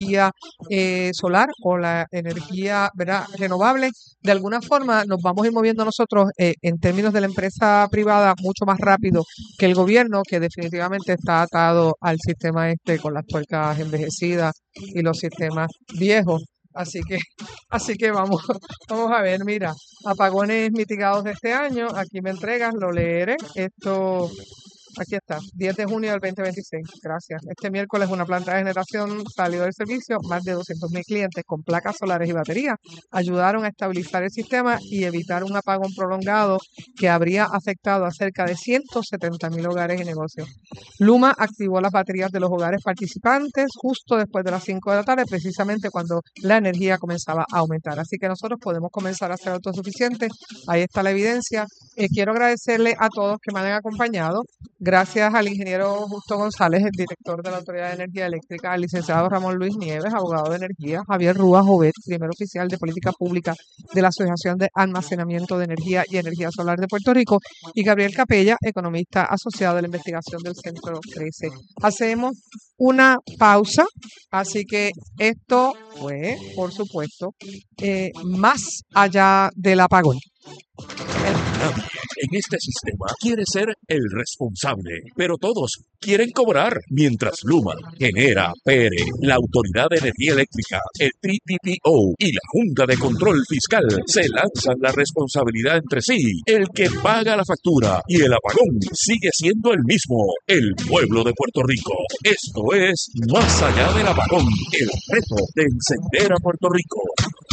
energía solar o la energía, ¿verdad?, renovable, de alguna forma nos vamos a ir moviendo nosotros en términos de la empresa privada mucho más rápido que el gobierno, que definitivamente está atado al sistema con las tuercas envejecidas y los sistemas viejos. Así que vamos a ver, mira, apagones mitigados de este año, aquí me entregas, lo leeré. Aquí está, 10 de junio del 2026. Gracias. Este miércoles una planta de generación salió del servicio. Más de 200.000 clientes con placas solares y baterías ayudaron a estabilizar el sistema y evitar un apagón prolongado que habría afectado a cerca de 170.000 hogares y negocios. Luma activó las baterías de los hogares participantes justo después de las 5 de la tarde, precisamente cuando la energía comenzaba a aumentar. Así que nosotros podemos comenzar a ser autosuficientes. Ahí está la evidencia. Quiero agradecerle a todos que me han acompañado. Gracias al ingeniero Justo González, el director de la Autoridad de Energía Eléctrica, al licenciado Ramón Luis Nieves, abogado de energía, Javier Rúa Jovet, primer oficial de política pública de la Asociación de Almacenamiento de Energía y Energía Solar de Puerto Rico, y Gabriel Capella, economista asociado de la investigación del Centro 13. Hacemos una pausa, así que esto fue, por supuesto, más allá del apagón. Nadie en este sistema quiere ser el responsable, pero todos quieren cobrar. Mientras Luma, Genera, PERE, la Autoridad de Energía Eléctrica, el TPPO y la Junta de Control Fiscal se lanzan la responsabilidad entre sí, el que paga la factura y el apagón sigue siendo el mismo, el pueblo de Puerto Rico. Esto es Más Allá del Apagón, el reto de encender a Puerto Rico.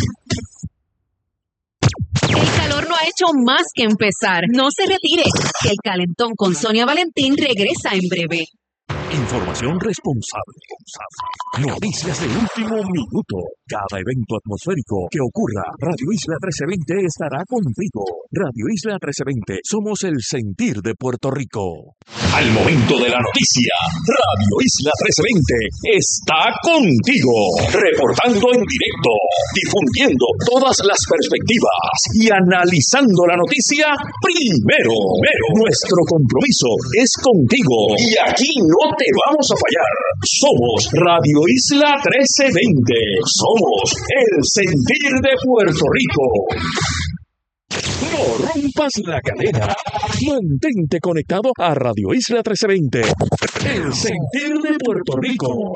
El calor no ha hecho más que empezar. No se retire, que el calentón con Sonia Valentín regresa en breve. Información responsable. Noticias de último minuto. Cada evento atmosférico que ocurra, Radio Isla 1320 estará contigo. Radio Isla 1320, somos el sentir de Puerto Rico. Al momento de la noticia, Radio Isla 1320 está contigo. Reportando en directo, difundiendo todas las perspectivas y analizando la noticia primero. Nuestro compromiso es contigo y aquí no te vamos a fallar. Somos Radio Isla 1320. Somos el sentir de Puerto Rico. No rompas la cadena. Mantente conectado a Radio Isla 1320. El sentir de Puerto Rico.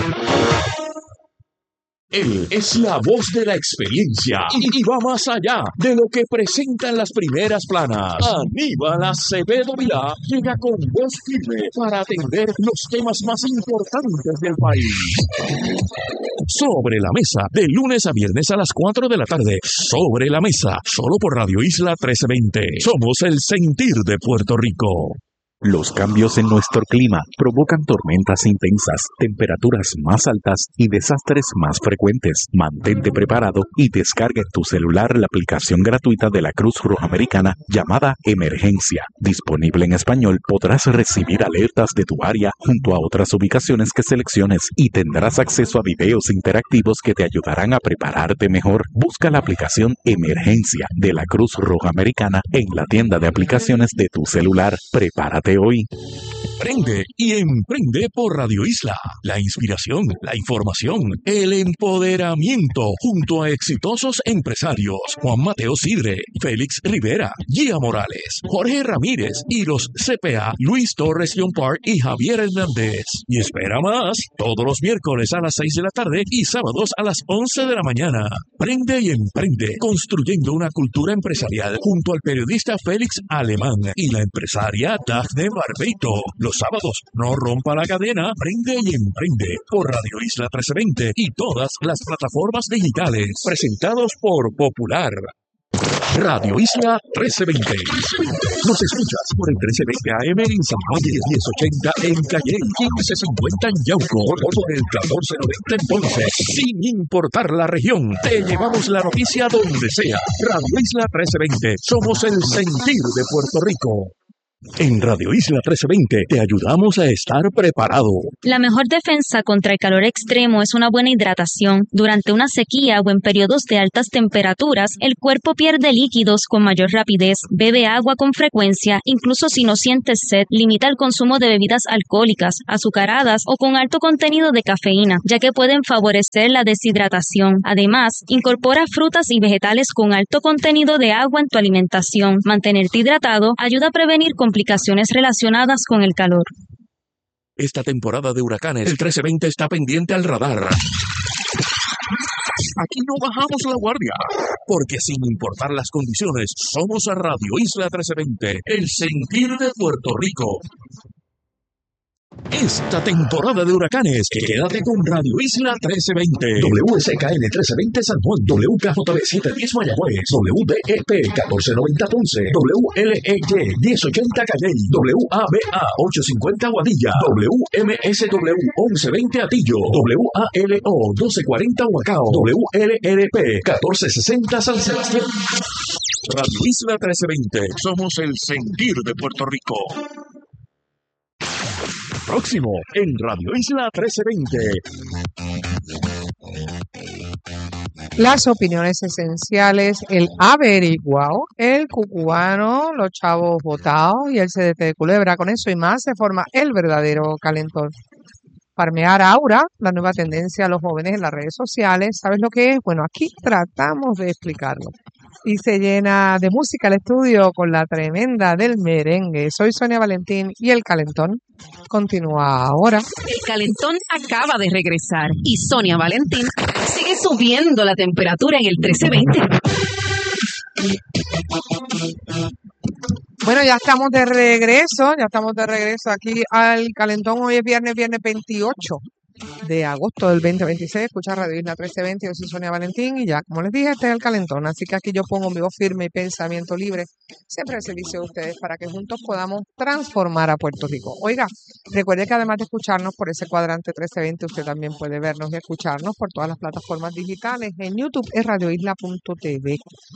Él es la voz de la experiencia y va más allá de lo que presentan las primeras planas. Aníbal Acevedo Vilá llega con voz firme para atender los temas más importantes del país. Sobre la mesa, de lunes a viernes a las 4 de la tarde. Sobre la mesa, solo por Radio Isla 1320. Somos el sentir de Puerto Rico. Los cambios en nuestro clima provocan tormentas intensas, temperaturas más altas y desastres más frecuentes. Mantente preparado y descarga en tu celular la aplicación gratuita de la Cruz Roja Americana llamada Emergencia. Disponible en español, podrás recibir alertas de tu área junto a otras ubicaciones que selecciones y tendrás acceso a videos interactivos que te ayudarán a prepararte mejor. Busca la aplicación Emergencia de la Cruz Roja Americana en la tienda de aplicaciones de tu celular. Prepárate hoy. Prende y emprende por Radio Isla. La inspiración, la información, el empoderamiento junto a exitosos empresarios Juan Mateo Sidre, Félix Rivera, Gia Morales, Jorge Ramírez y los CPA Luis Torres Llompart y Javier Hernández. Y espera más, todos los miércoles a las 6 de la tarde y sábados a las 11 de la mañana. Prende y emprende, construyendo una cultura empresarial junto al periodista Félix Alemán y la empresaria Dafne Barbeito. Los sábados, no rompa la cadena, prende y emprende por Radio Isla 1320 y todas las plataformas digitales, presentados por Popular. Radio Isla 1320. Nos escuchas por el 1320 AM en San Juan y 1080 en Calle, 1550 en Yauco, por el 1490 en Ponce. Sin importar la región, te llevamos la noticia donde sea. Radio Isla 1320. Somos el sentir de Puerto Rico. En Radio Isla 1320 te ayudamos a estar preparado. La mejor defensa contra el calor extremo es una buena hidratación. Durante una sequía o en periodos de altas temperaturas, el cuerpo pierde líquidos con mayor rapidez. Bebe agua con frecuencia, incluso si no sientes sed. Limita el consumo de bebidas alcohólicas, azucaradas o con alto contenido de cafeína, ya que pueden favorecer la deshidratación. Además, incorpora frutas y vegetales con alto contenido de agua en tu alimentación. Mantenerte hidratado ayuda a prevenir complicaciones relacionadas con el calor. Esta temporada de huracanes, el 1320 está pendiente al radar. Aquí no bajamos la guardia, porque sin importar las condiciones, somos a Radio Isla 1320, el sentir de Puerto Rico. Esta temporada de huracanes, quédate con Radio Isla 1320, WSKN 1320 San Juan, WKJB 710 Mayagüez, WDEP 1490 Ponce, WLEY 1080 Calley, WABA 850 Aguadilla, WMSW 1120 Atillo, WALO 1240 Huacao, WLRP 1460 San Sebastián. Radio Isla 1320, somos el sentir de Puerto Rico. Próximo en Radio Isla 1320. Las opiniones esenciales, el averiguado, el cucubano, los chavos votados y el CDT de Culebra. Con eso y más se forma el verdadero calentón. Farmear Aura, la nueva tendencia a los jóvenes en las redes sociales. ¿Sabes lo que es? Bueno, aquí tratamos de explicarlo. Y se llena de música el estudio con la tremenda del merengue. Soy Sonia Valentín y el calentón continúa ahora. El calentón acaba de regresar y Sonia Valentín sigue subiendo la temperatura en el 1320. Bueno, ya estamos de regreso aquí al calentón. Hoy es viernes 28 de agosto del 2026. Escucha Radio Isla 1320, yo soy Sonia Valentín y ya, como les dije, este es el calentón. Así que aquí yo pongo mi voz firme y pensamiento libre, siempre al servicio de ustedes para que juntos podamos transformar a Puerto Rico. Oiga, recuerde que además de escucharnos por ese cuadrante 1320, usted también puede vernos y escucharnos por todas las plataformas digitales. En YouTube es radioisla.tv.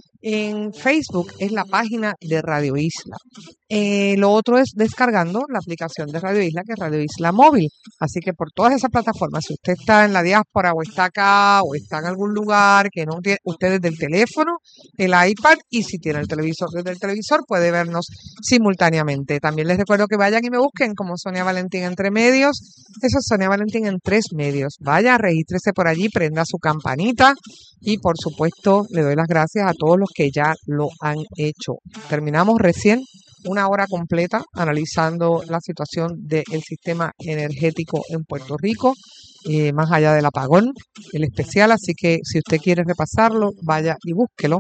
En Facebook es la página de Radio Isla. Lo otro es descargando la aplicación de Radio Isla, que es Radio Isla Móvil. Así que por todas esas plataformas, si usted está en la diáspora o está acá o está en algún lugar que no tiene, usted desde el teléfono, el iPad y si tiene el televisor, desde el televisor puede vernos simultáneamente. También les recuerdo que vayan y me busquen como Sonia Valentín Entre Medios. Eso es Sonia Valentín en 3 medios. Vaya, regístrese por allí, prenda su campanita y por supuesto le doy las gracias a todos los que ya lo han hecho. Terminamos recién una hora completa analizando la situación del sistema energético en Puerto Rico, más allá del apagón, el especial. Así que si usted quiere repasarlo, vaya y búsquelo.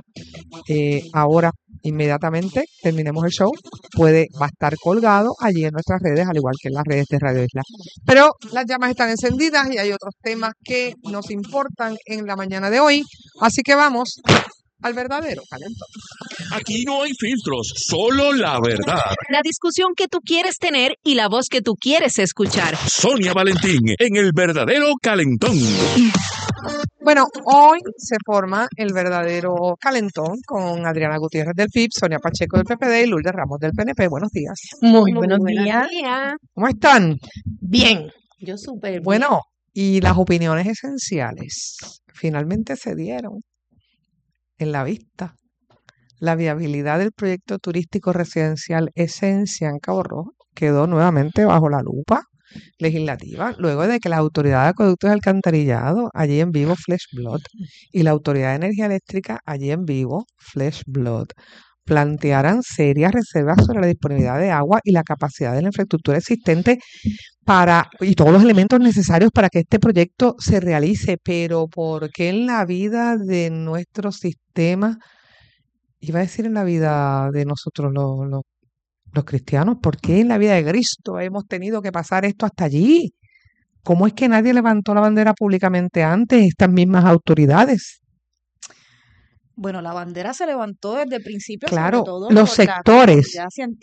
Ahora, inmediatamente terminemos el show, va a estar colgado allí en nuestras redes, al igual que en las redes de Radio Isla. Pero las llamas están encendidas y hay otros temas que nos importan en la mañana de hoy. Así que vamos al verdadero calentón. Aquí no hay filtros, solo la verdad. La discusión que tú quieres tener y la voz que tú quieres escuchar. Sonia Valentín en el verdadero calentón. Bueno, hoy se forma el verdadero calentón con Adriana Gutiérrez del PIB, Sonia Pacheco del PPD y Lourdes Ramos del PNP. Buenos días. Muy buenos días. ¿Cómo están? Bien. Yo súper bien. Bueno, y las opiniones esenciales finalmente se dieron en la vista. La viabilidad del proyecto turístico residencial Esencia en Cabo Rojo quedó nuevamente bajo la lupa legislativa luego de que la Autoridad de Acueductos y Alcantarillado, allí en vivo Flesh Blood, y la Autoridad de Energía Eléctrica, allí en vivo Flesh Blood, plantearan serias reservas sobre la disponibilidad de agua y la capacidad de la infraestructura existente y todos los elementos necesarios para que este proyecto se realice. Pero ¿por qué en la vida de nuestro sistema, iba a decir en la vida de nosotros los cristianos, por qué en la vida de Cristo hemos tenido que pasar esto hasta allí? ¿Cómo es que nadie levantó la bandera públicamente antes, estas mismas autoridades? Bueno, la bandera se levantó desde el principio. Claro, sobre todo los sectores,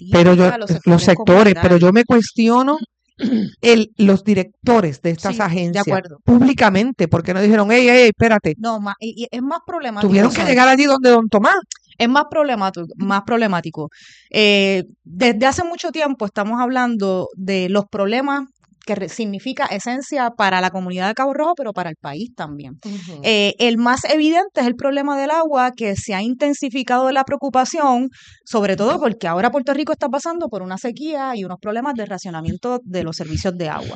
pero yo me cuestiono los directores de estas agencias públicamente, porque no dijeron, hey, espérate. No, y es más problemático. Tuvieron que llegar allí donde don Tomás. es más problemático. Desde hace mucho tiempo estamos hablando de los problemas que significa Esencia para la comunidad de Cabo Rojo, pero para el país también. Ujú. El más evidente es el problema del agua, que se ha intensificado la preocupación, sobre todo porque ahora Puerto Rico está pasando por una sequía y unos problemas de racionamiento de los servicios de agua.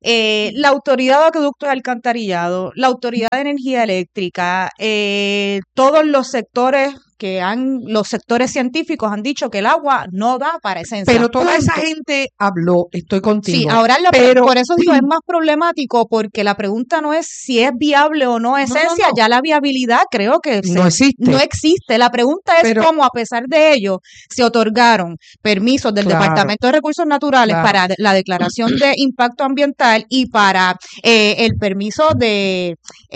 La Autoridad de Acueductos y Alcantarillado, la Autoridad de Energía Eléctrica, todos los sectores los sectores científicos han dicho que el agua no da para Esencia. Pero toda esa Punto. gente habló, estoy contigo. Sí, ahora pero por eso digo, es más problemático, porque la pregunta no es si es viable o no Esencia, no. ya la viabilidad creo que no existe. no existe. La pregunta es Pero- cómo, a pesar de ello, se otorgaron permisos del Claro. Departamento de Recursos Naturales Claro. para la declaración de impacto ambiental y para el permiso de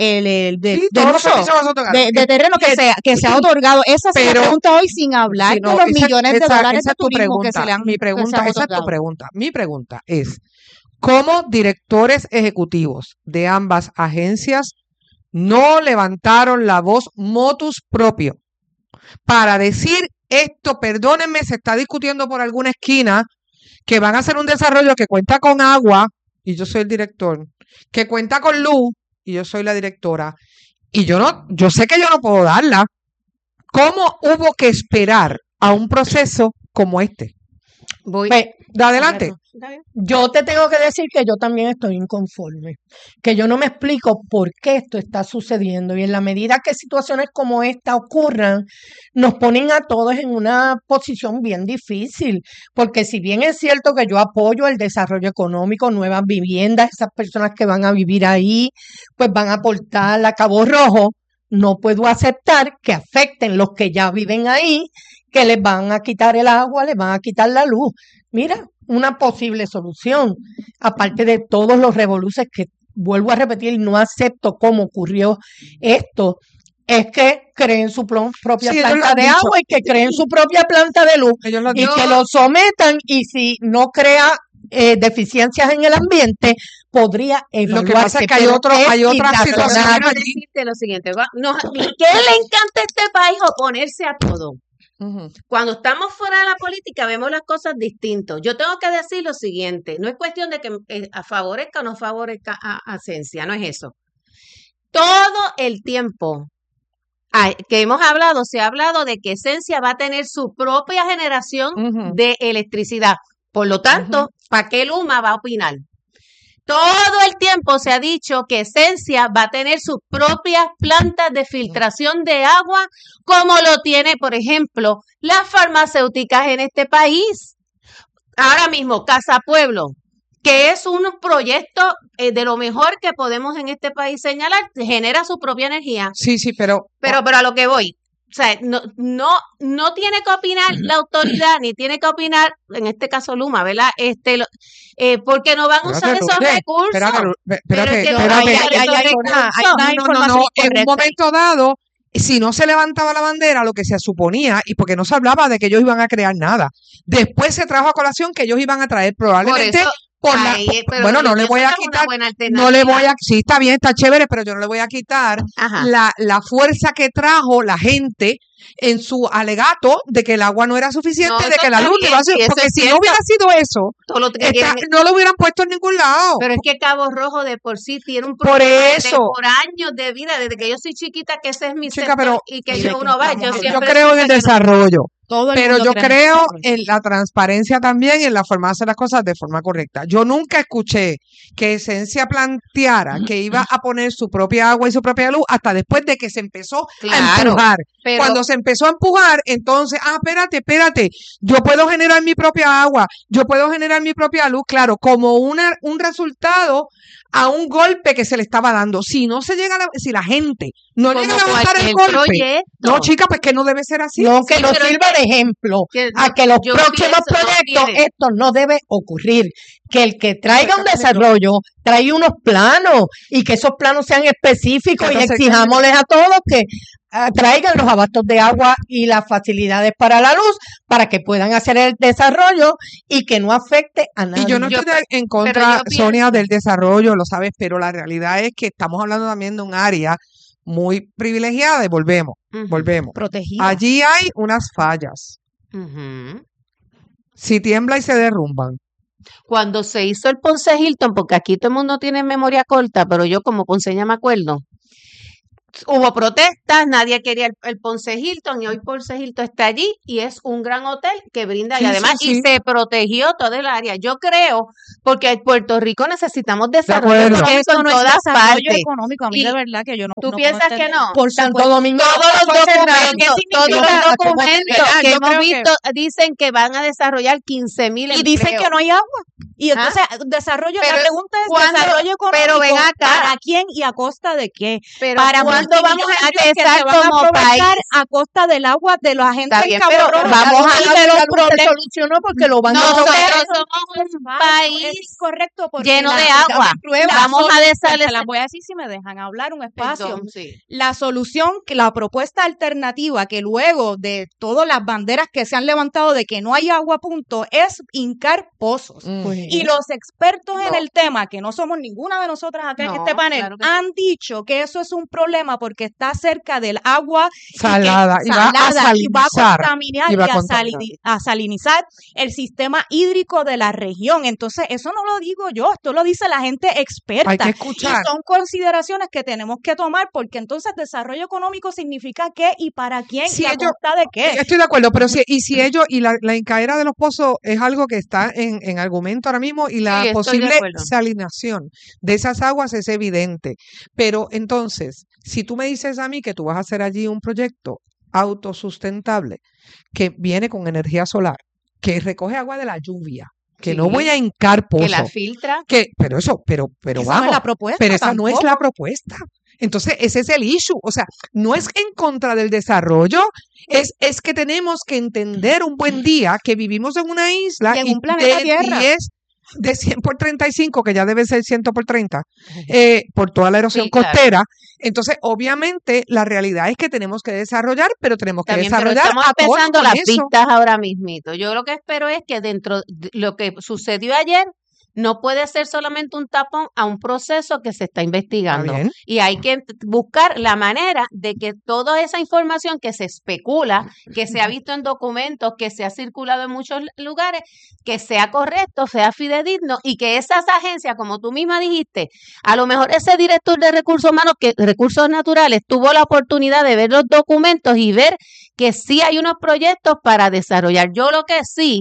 Sí, de todos los uso permisos nosotros ganamos. de terreno que se ha otorgado. Esa es la Pero- pregunta hoy, sin hablar Sí, no, de los esa- millones de esa- dólares esa de es tu turismo que se pregunta. le han Mi que se pregunta, han esa es tu otorgado. pregunta. Mi pregunta es, ¿cómo directores ejecutivos de ambas agencias no levantaron la voz motus propio para decir esto, perdónenme, se está discutiendo por alguna esquina, que van a hacer un desarrollo que cuenta con agua, y yo soy el director, que cuenta con luz, y yo soy la directora, y yo sé que yo no puedo darla. ¿Cómo hubo que esperar a un proceso como este? Voy. De adelante. Yo te tengo que decir que yo también estoy inconforme, que yo no me explico por qué esto está sucediendo y en la medida que situaciones como esta ocurran, nos ponen a todos en una posición bien difícil, porque si bien es cierto que yo apoyo el desarrollo económico, nuevas viviendas, esas personas que van a vivir ahí, pues van a aportar a Cabo Rojo, no puedo aceptar que afecten los que ya viven ahí, que les van a quitar el agua, les van a quitar la luz. Mira, una posible solución, aparte de todos los revoluces que vuelvo a repetir, no acepto cómo ocurrió esto, es que creen su propia Sí, ellos lo planta han de dicho. agua y que creen su propia planta de luz Ellos lo han y dicho. que lo sometan y si no crea deficiencias en el ambiente, podría evaluarse. Lo que pasa es que hay pero otras es situaciones irrazonable. Déjame allí. decirte lo siguiente. ¿Qué le encanta a este país oponerse a todo? Ujú. Cuando estamos fuera de la política vemos las cosas distintos. Yo tengo que decir lo siguiente, no es cuestión de que favorezca o no favorezca a Esencia, no es eso. Todo el tiempo que hemos hablado, se ha hablado de que Esencia va a tener su propia generación Ujú. de electricidad. Por lo tanto, ¿para qué Luma va a opinar? Todo el tiempo se ha dicho que Esencia va a tener sus propias plantas de filtración de agua, como lo tiene, por ejemplo, las farmacéuticas en este país. Ahora mismo, Casa Pueblo, que es un proyecto de lo mejor que podemos en este país señalar, genera su propia energía. Sí, pero Pero a lo que voy, o sea, no tiene que opinar la autoridad, ni tiene que opinar, en este caso Luma, ¿verdad? Porque no van a usar espérate, esos Lourdes, recursos. espérate, Pero es que no espérate. van a usar Hay esos una recursos. información En un incorrecta. momento dado, si no se levantaba la bandera, lo que se suponía, y porque no se hablaba de que ellos iban a crear nada, después se trajo a colación que ellos iban a traer Por probablemente eso, pero bueno, no le eso voy a es una quitar, buena no le voy alternativa. a, sí está bien, está chévere, pero yo no le voy a quitar Ajá. la fuerza que trajo la gente en su alegato de que el agua no era suficiente, No, de eso que la está luz no iba a bien, ser, sí, eso porque es si no cierto. hubiera sido eso, Todo lo que quieren no lo hubieran puesto en ningún lado. Pero es que Cabo Rojo de por sí tiene un Por problema eso. por años de vida, desde que yo soy chiquita, que ese es mi Chica, sector pero y que ¿y yo de qué uno va. estamos Yo hablando? Yo siempre creo en el supe que no- desarrollo. Todo el Pero mundo yo cree en creo desarrollo. en la transparencia también y en la forma de hacer las cosas de forma correcta. Yo nunca escuché que Esencia planteara que iba a poner su propia agua y su propia luz hasta después de que se empezó a Claro, empujar. pero- Cuando se empezó a empujar, entonces, espérate, yo puedo generar mi propia agua, yo puedo generar mi propia luz, claro, como un resultado a un golpe que se le estaba dando. Si no se llega si la gente no llega como a levantar el cualquier golpe, proyecto. no, chica, pues que no debe ser así. No, que Sí, nos pero es sirva de ejemplo que a que los yo próximos pienso, no, proyectos mire. esto no debe ocurrir. Que el que traiga un desarrollo traiga unos planos y que esos planos sean específicos y Entonces, exijámosles a todos que traigan los abastos de agua y las facilidades para la luz para que puedan hacer el desarrollo y que no afecte a nadie. Y yo no Yo- estoy en pero contra, yo Sonia, pienso- del desarrollo, lo sabes, pero la realidad es que estamos hablando también de un área muy privilegiada y volvemos. Protegida. Allí hay unas fallas. Ujú. Si tiembla y se derrumban. Cuando se hizo el Ponce Hilton, porque aquí todo el mundo tiene memoria corta, pero yo como ponceña me acuerdo, hubo protestas, nadie quería el Ponce Hilton y hoy Ponce Hilton está allí y es un gran hotel que brinda y Sí, además sí, sí. y se protegió toda el área. Yo creo, porque en Puerto Rico necesitamos desarrollo acuerdo. económico Eso en no es todas desarrollo partes. económico. A mí Y de verdad que yo no ¿Tú no piensas puedo que entender. no? Por Santo Domingo Todos no los hace nada. documentos, ¿Qué todos los significa? documentos ¿Verdad? que Yo hemos creo que- visto dicen que van a desarrollar 15,000 Y dicen empleos. que no hay agua. Y entonces, desarrollo, Pero la pregunta es, ¿cuándo? desarrollo económico, Pero ven acá. ¿para quién y a costa de qué? Pero Para ¿cuándo vamos a multimillonarios que empezar se van a como aprovechar país? a costa del agua de la gente Está en bien, Cabo pero Rojo. vamos a Y de ver los se problemas. solucionó porque lo van a Nosotros probar. somos un Es país incorrecto porque lleno de la agua. prueba Vamos a se deshacer. las voy a decir si me dejan hablar un espacio. Perdón, sí. La solución, que la propuesta alternativa, que luego de todas las banderas que se han levantado de que no hay agua, punto, es hincar pozos. Pues, Y los expertos en No. el tema, que no somos ninguna de nosotras acá en No, este panel, claro que han dicho que eso es un problema porque está cerca del agua Salada. Y va a y va a salinizar. contaminar y va a y a contaminar. a salinizar el sistema hídrico de la región. Entonces, eso no lo digo yo, esto lo dice la gente experta. Hay que Y escuchar. son consideraciones que tenemos que tomar porque entonces desarrollo económico significa qué y para quién Si y a ellos- costa de qué. Estoy de acuerdo, pero si ellos, y la encaera de los pozos es algo que está en argumento ahora mismo, y la Sí, estoy de posible acuerdo. salinación de esas aguas es evidente. Pero entonces, si tú me dices a mí que tú vas a hacer allí un proyecto autosustentable que viene con energía solar, que recoge agua de la lluvia, que no Sí, voy a hincar que la pozos, filtra. pero Esa no es vamos, la propuesta pero esa no es tampoco. la propuesta. Entonces, ese es el issue. O sea, no es en contra del desarrollo, es que tenemos que entender un buen día que vivimos en una isla Y en un planeta de Tierra. 10, de 100 por 35, que ya debe ser 100 por 30, por toda la erosión Sí, claro. costera. Entonces, obviamente, la realidad es que tenemos que desarrollar, pero tenemos que También, pero desarrollar estamos a tono empezando con las eso. pistas ahora mismito. Yo lo que espero es que dentro de lo que sucedió ayer no puede ser solamente un tapón a un proceso que se está ¿Está investigando. bien? Y hay que buscar la manera de que toda esa información que se especula, que se ha visto en documentos, que se ha circulado en muchos lugares, que sea correcto, sea fidedigno y que esas agencias, como tú misma dijiste, a lo mejor ese director de recursos humanos, recursos naturales, tuvo la oportunidad de ver los documentos y ver que sí hay unos proyectos para desarrollar. Yo lo que sí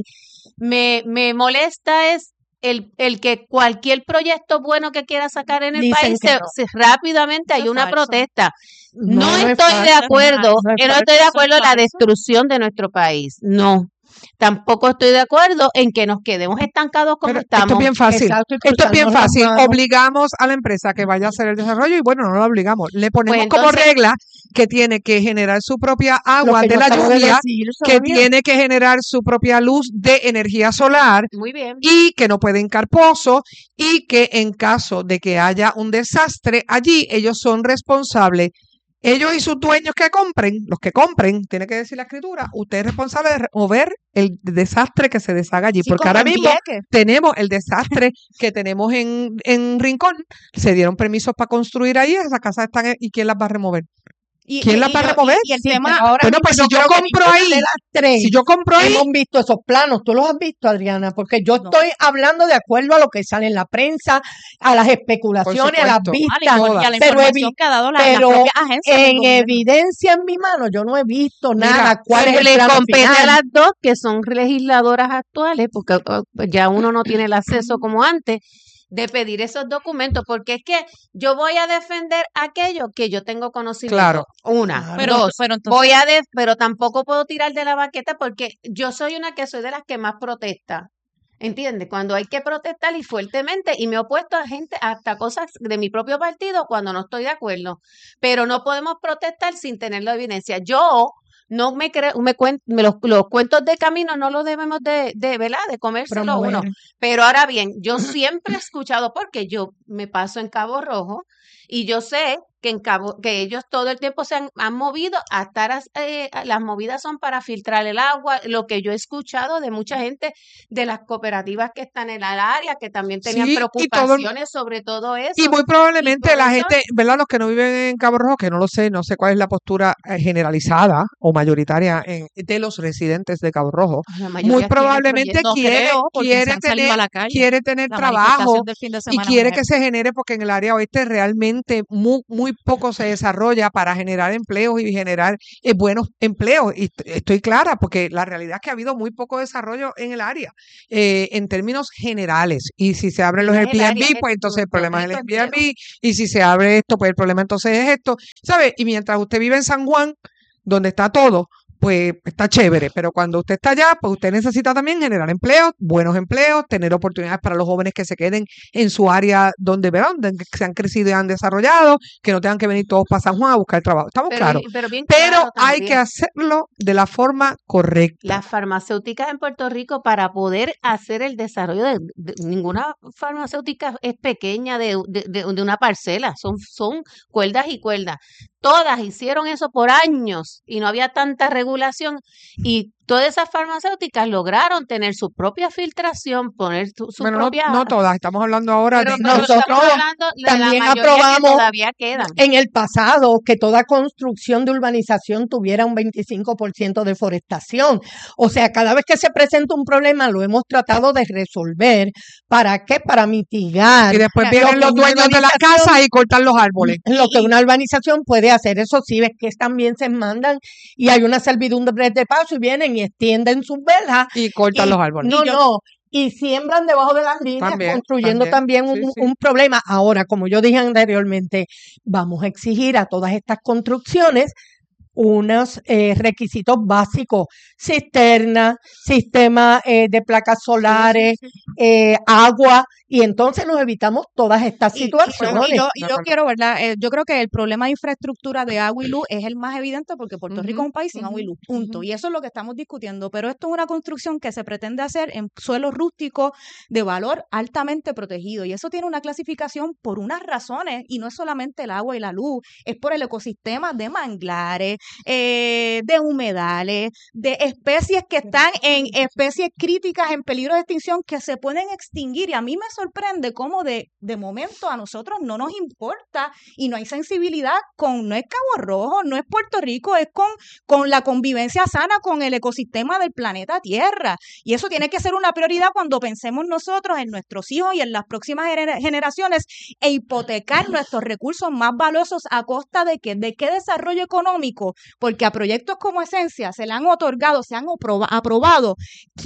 me molesta es el que cualquier proyecto bueno que quiera sacar en el Dicen país, que no. rápidamente hay Eso es una falso. protesta. No, No no es estoy de falso, acuerdo, no es no falso, estoy de eso es acuerdo en la falso. destrucción de nuestro país. No. Tampoco estoy de acuerdo en que nos quedemos estancados como Pero esto es estamos. bien fácil. Exacto, y Esto es bien cruzarnos las fácil. manos. Obligamos a la empresa que vaya a hacer el desarrollo y bueno, no la obligamos. Le ponemos como entonces- regla que tiene que generar su propia Lo agua que de yo la acabo de lluvia, decir, que Sonia. tiene que generar su propia luz de energía solar Muy bien. y que no puede hincar pozo y que en caso de que haya un desastre allí, ellos son responsables. Ellos y sus dueños que compren, los que compren, tiene que decir la escritura, usted es responsable de remover el desastre que se deshaga allí. Sí, Porque como ahora en mismo Vieques. tenemos el desastre que tenemos en Rincón. Se dieron permisos para construir ahí, esas casas están, ¿y quién las va a remover? ¿Quién las va a remover? Y el Sí, tema, pero ahora Bueno, mismo pues yo si yo creo que compro ninguna ahí, de las tres Si yo compro ahí, hemos visto esos planos. ¿Tú los has visto, Adriana? Porque yo No. estoy hablando de acuerdo a lo que sale en la prensa, a las especulaciones, a las supuesto. vistas, y a la pero información que ha dado las pero propias agencias del en gobierno. evidencia en mi mano yo no he visto Mira, nada. ¿Cuál es el Le plano compete a final? las dos que son legisladoras actuales, porque ya uno no tiene el acceso como antes, de pedir esos documentos, porque es que yo voy a defender aquello que yo tengo conocimiento. Claro. Una. Claro. Pero entonces, Pero tampoco puedo tirar de la baqueta porque yo soy una que soy de las que más protesta. ¿Entiendes? Cuando hay que protestar y fuertemente, y me he opuesto a gente, hasta cosas de mi propio partido cuando no estoy de acuerdo. Pero no podemos protestar sin tener la evidencia. Yo no me creo, los cuentos de camino no los debemos ¿verdad? De comérselo uno. Promover. Pero ahora bien, yo siempre he escuchado, porque yo me paso en Cabo Rojo y yo sé que ellos todo el tiempo han movido a estar, las movidas son para filtrar el agua, lo que yo he escuchado de mucha gente de las cooperativas que están en el área, que también tenían Sí, preocupaciones sobre todo eso. y muy probablemente por la eso- gente, ¿verdad? Los que no viven en Cabo Rojo, que no lo sé, no sé cuál es la postura generalizada o mayoritaria de los residentes de Cabo Rojo. La mayoría Muy quiere el probablemente proyecto. No creo, porque se han salido a la calle. quiere tener La trabajo manifestación del fin de y semana quiere fue- que se genere, porque en el área oeste realmente muy poco se desarrolla para generar empleos y generar buenos empleos. Y estoy clara, porque la realidad es que ha habido muy poco desarrollo en el área, en términos generales. Y si se abren los No es el área, Airbnb, es pues entonces el Puerto problema es el Rico entero. Airbnb. Y si se abre esto, pues el problema entonces es esto. ¿Sabe? Y mientras usted vive en San Juan, donde está todo, pues está chévere, pero cuando usted está allá, pues usted necesita también generar empleos, buenos empleos, tener oportunidades para los jóvenes que se queden en su área donde se han crecido y han desarrollado, que no tengan que venir todos para San Juan a buscar trabajo. Estamos claros. Pero bien Pero claro hay que también. hacerlo de la forma correcta. Las farmacéuticas en Puerto Rico, para poder hacer el desarrollo ninguna farmacéutica es pequeña de una parcela, son cuerdas y cuerdas. Todas hicieron eso por años y no había tanta regulación, y todas esas farmacéuticas lograron tener su propia filtración, poner su Bueno, propia... no todas, estamos hablando ahora pero de nosotros estamos hablando de la también mayoría que aprobamos todavía quedan. en el pasado que toda construcción de urbanización tuviera un 25% de forestación. O sea, cada vez que se presenta un problema lo hemos tratado de resolver. ¿Para qué? Para mitigar y después lo vienen que los una dueños de las urbanización- casas y cortan los árboles. lo que una urbanización puede hacer. Eso sí, ves que también se mandan y hay una servidumbre de paso y vienen y extienden sus velas. Y cortan Y- los árboles. Y siembran debajo de las líneas, También, construyendo también sí, sí. un problema. Ahora, como yo dije anteriormente, vamos a exigir a todas estas construcciones unos requisitos básicos: cisterna, sistema de placas solares, agua, y entonces nos evitamos todas estas situaciones. yo quiero, ¿verdad? Yo creo que el problema de infraestructura de agua y luz es el más evidente, porque Puerto Rico es un país sin agua y luz, punto. Y eso es lo que estamos discutiendo. Pero esto es una construcción que se pretende hacer en suelo rústico de valor altamente protegido. Y eso tiene una clasificación por unas razones, y no es solamente el agua y la luz, es por el ecosistema de manglares, de humedales, de especies que están en especies críticas en peligro de extinción, que se pueden extinguir. Y a mí me sorprende cómo de momento a nosotros no nos importa y no hay sensibilidad no es Cabo Rojo, no es Puerto Rico, es con la convivencia sana con el ecosistema del planeta Tierra. Y eso tiene que ser una prioridad cuando pensemos nosotros en nuestros hijos y en las próximas generaciones, e hipotecar nuestros recursos más valiosos a costa de qué desarrollo económico, porque a proyectos como Esencia se le han otorgado, se han aprobado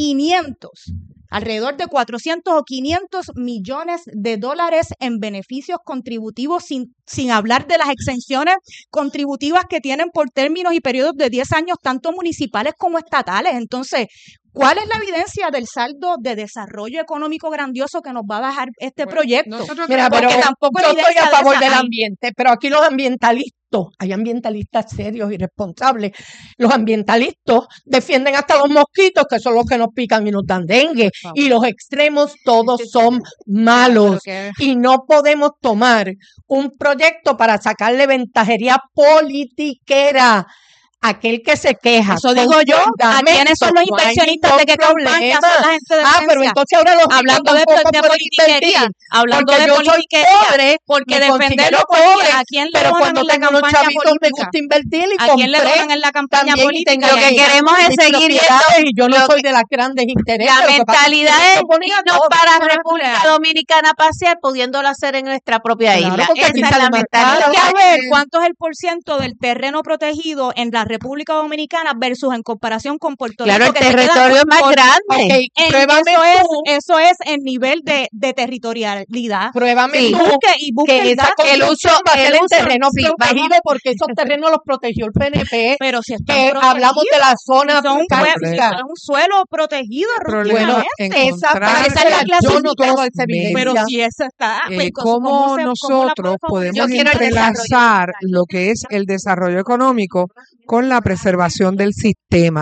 500, alrededor de 400 o 500 millones de dólares en beneficios contributivos, sin hablar de las exenciones contributivas que tienen por términos y periodos de 10 años, tanto municipales como estatales. Entonces, ¿cuál es la evidencia del saldo de desarrollo económico grandioso que nos va a dejar este proyecto? Mira, Porque pero tampoco yo estoy evidencia a de favor esa del hay. ambiente, pero aquí los ambientalistas, hay ambientalistas serios y responsables. Los ambientalistas defienden hasta los mosquitos, que son los que nos pican y nos dan dengue. Y los extremos todos son malos. Y no podemos tomar un proyecto para sacarle ventajería politiquera. Aquel que se queja. Eso digo yo. ¿A quiénes son los inversionistas de qué campaña? Son la gente de pero Esencia. entonces ahora los Hablando de politiquería, hablando porque de yo soy politiquería, pobre, porque me defenderlo, considero porque pobre, ¿a quién le pero donan cuando en la tengo unos campaña chavitos me política? gusta invertir y ¿A quién le compré donan en la campaña también, y política? tengo Lo que queremos es mis seguir viendo propiedades, y yo no lo soy de las grandes intereses. La lo que pasa es que mentalidad se es ponía irnos todo. para República Dominicana a pasear, pudiéndolo hacer en nuestra propia Claro, isla. porque aquí Esa es sale la más mentalidad. caro. Hay que ver cuánto es el porciento del terreno protegido en la República Dominicana versus en comparación con Puerto Claro, Rico. el que se queda territorio es más corto. grande. Ok, pruébame tú, Eso es el nivel de territorialidad. pruébame Sí. tú Busque que el esa dato. construcción va a ser el en uso, terreno sí, protegido, porque esos terrenos los protegió el PNP. Pero si están Que hablamos de la zona son cártica. un suelo protegido, Problema rústicamente. encontrar esa es la yo no tengo esa medios. Pero evidencia. si eso está, pues, cómo ¿cómo la nosotros puede favorecer? Yo podemos quiero el entrelazar lo que es el desarrollo económico con la preservación del sistema.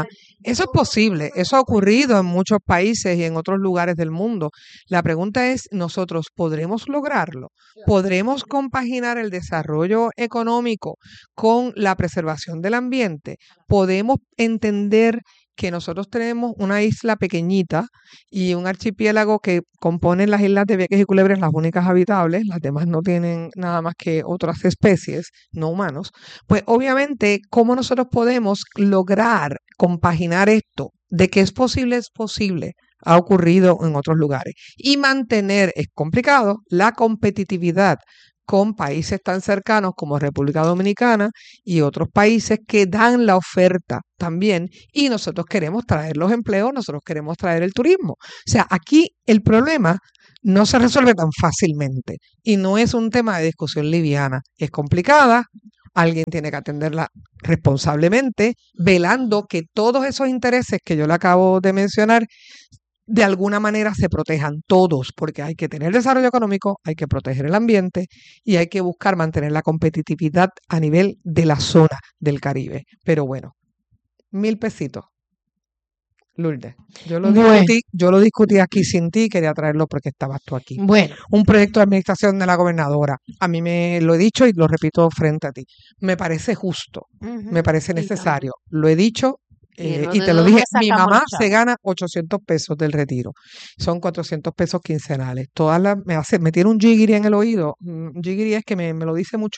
Eso es posible, eso ha ocurrido en muchos países y en otros lugares del mundo. La pregunta es, ¿nosotros podremos lograrlo? ¿Podremos compaginar el desarrollo económico con la preservación del ambiente? ¿Podemos entender que nosotros tenemos una isla pequeñita y un archipiélago que componen las islas de Vieques y Culebres, las únicas habitables, las demás no tienen nada más que otras especies, no humanos? Pues obviamente, ¿cómo nosotros podemos lograr compaginar esto? De que es posible, ha ocurrido en otros lugares. Y mantener, es complicado, la competitividad con países tan cercanos como República Dominicana y otros países que dan la oferta también, y nosotros queremos traer los empleos, nosotros queremos traer el turismo. O sea, aquí el problema no se resuelve tan fácilmente y no es un tema de discusión liviana, es complicada. Alguien tiene que atenderla responsablemente, velando que todos esos intereses que yo le acabo de mencionar de alguna manera se protejan todos, porque hay que tener desarrollo económico, hay que proteger el ambiente y hay que buscar mantener la competitividad a nivel de la zona del Caribe. Pero bueno, 1,000 pesitos. Lourdes, yo lo discutí aquí sin ti, quería traerlo porque estabas tú aquí. Bueno, Un proyecto de administración de la gobernadora. A mí me lo he dicho y lo repito frente a ti. Me parece justo, me parece necesario. Lo he dicho y te lo dije. Mi mamá se gana 800 pesos del retiro. Son 400 pesos quincenales. Me tiene un jigiri en el oído. Un jigiri es que me lo dice mucho.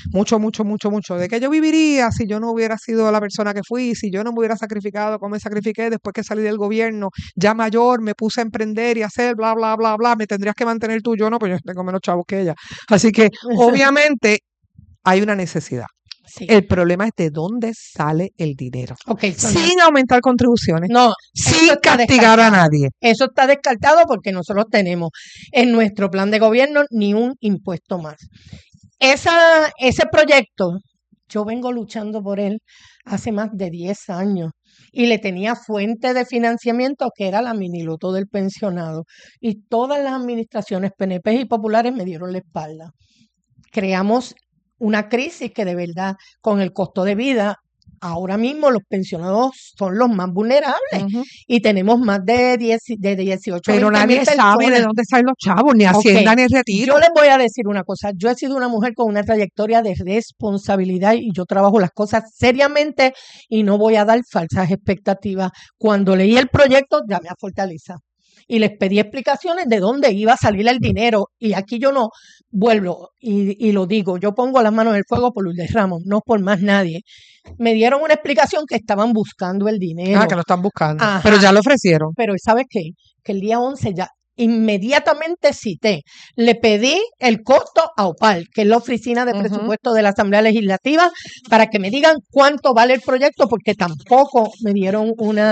Mucho. De que yo viviría si yo no hubiera sido la persona que fui, si yo no me hubiera sacrificado como me sacrifiqué después que salí del gobierno, ya mayor, me puse a emprender y a hacer bla, bla, bla, bla. Me tendrías que mantener tú. Yo no, pues yo tengo menos chavos que ella. Así que, obviamente, hay una necesidad. sí. El problema es de dónde sale el dinero. Ok, Sonia. Sin aumentar contribuciones, No, sin eso está castigar a descartado. nadie. Eso está descartado porque nosotros tenemos en nuestro plan de gobierno ni un impuesto más. Ese proyecto, yo vengo luchando por él hace más de 10 años y le tenía fuente de financiamiento que era la miniloto del pensionado. Y todas las administraciones PNP y populares me dieron la espalda. Creamos una crisis que de verdad, con el costo de vida, ahora mismo los pensionados son los más vulnerables Ujú. y tenemos más de 18 Pero 20 nadie mil sabe de personas. dónde salen los chavos, ni Hacienda Ok, ni retiro. Yo les voy a decir una cosa, yo he sido una mujer con una trayectoria de responsabilidad y yo trabajo las cosas seriamente y no voy a dar falsas expectativas. Cuando leí el proyecto, llamé a Fortaleza y les pedí explicaciones de dónde iba a salir el dinero. Y aquí yo no vuelvo y lo digo, yo pongo las manos en el fuego por Lourdes Ramos, no por más nadie. Me dieron una explicación que estaban buscando el dinero. Que lo están buscando. Ajá. Pero ya lo ofrecieron. Pero ¿sabes qué? Que el día 11 ya inmediatamente cité, le pedí el costo a OPAL, que es la Oficina de Ujú. Presupuesto de la Asamblea Legislativa, para que me digan cuánto vale el proyecto, porque tampoco me dieron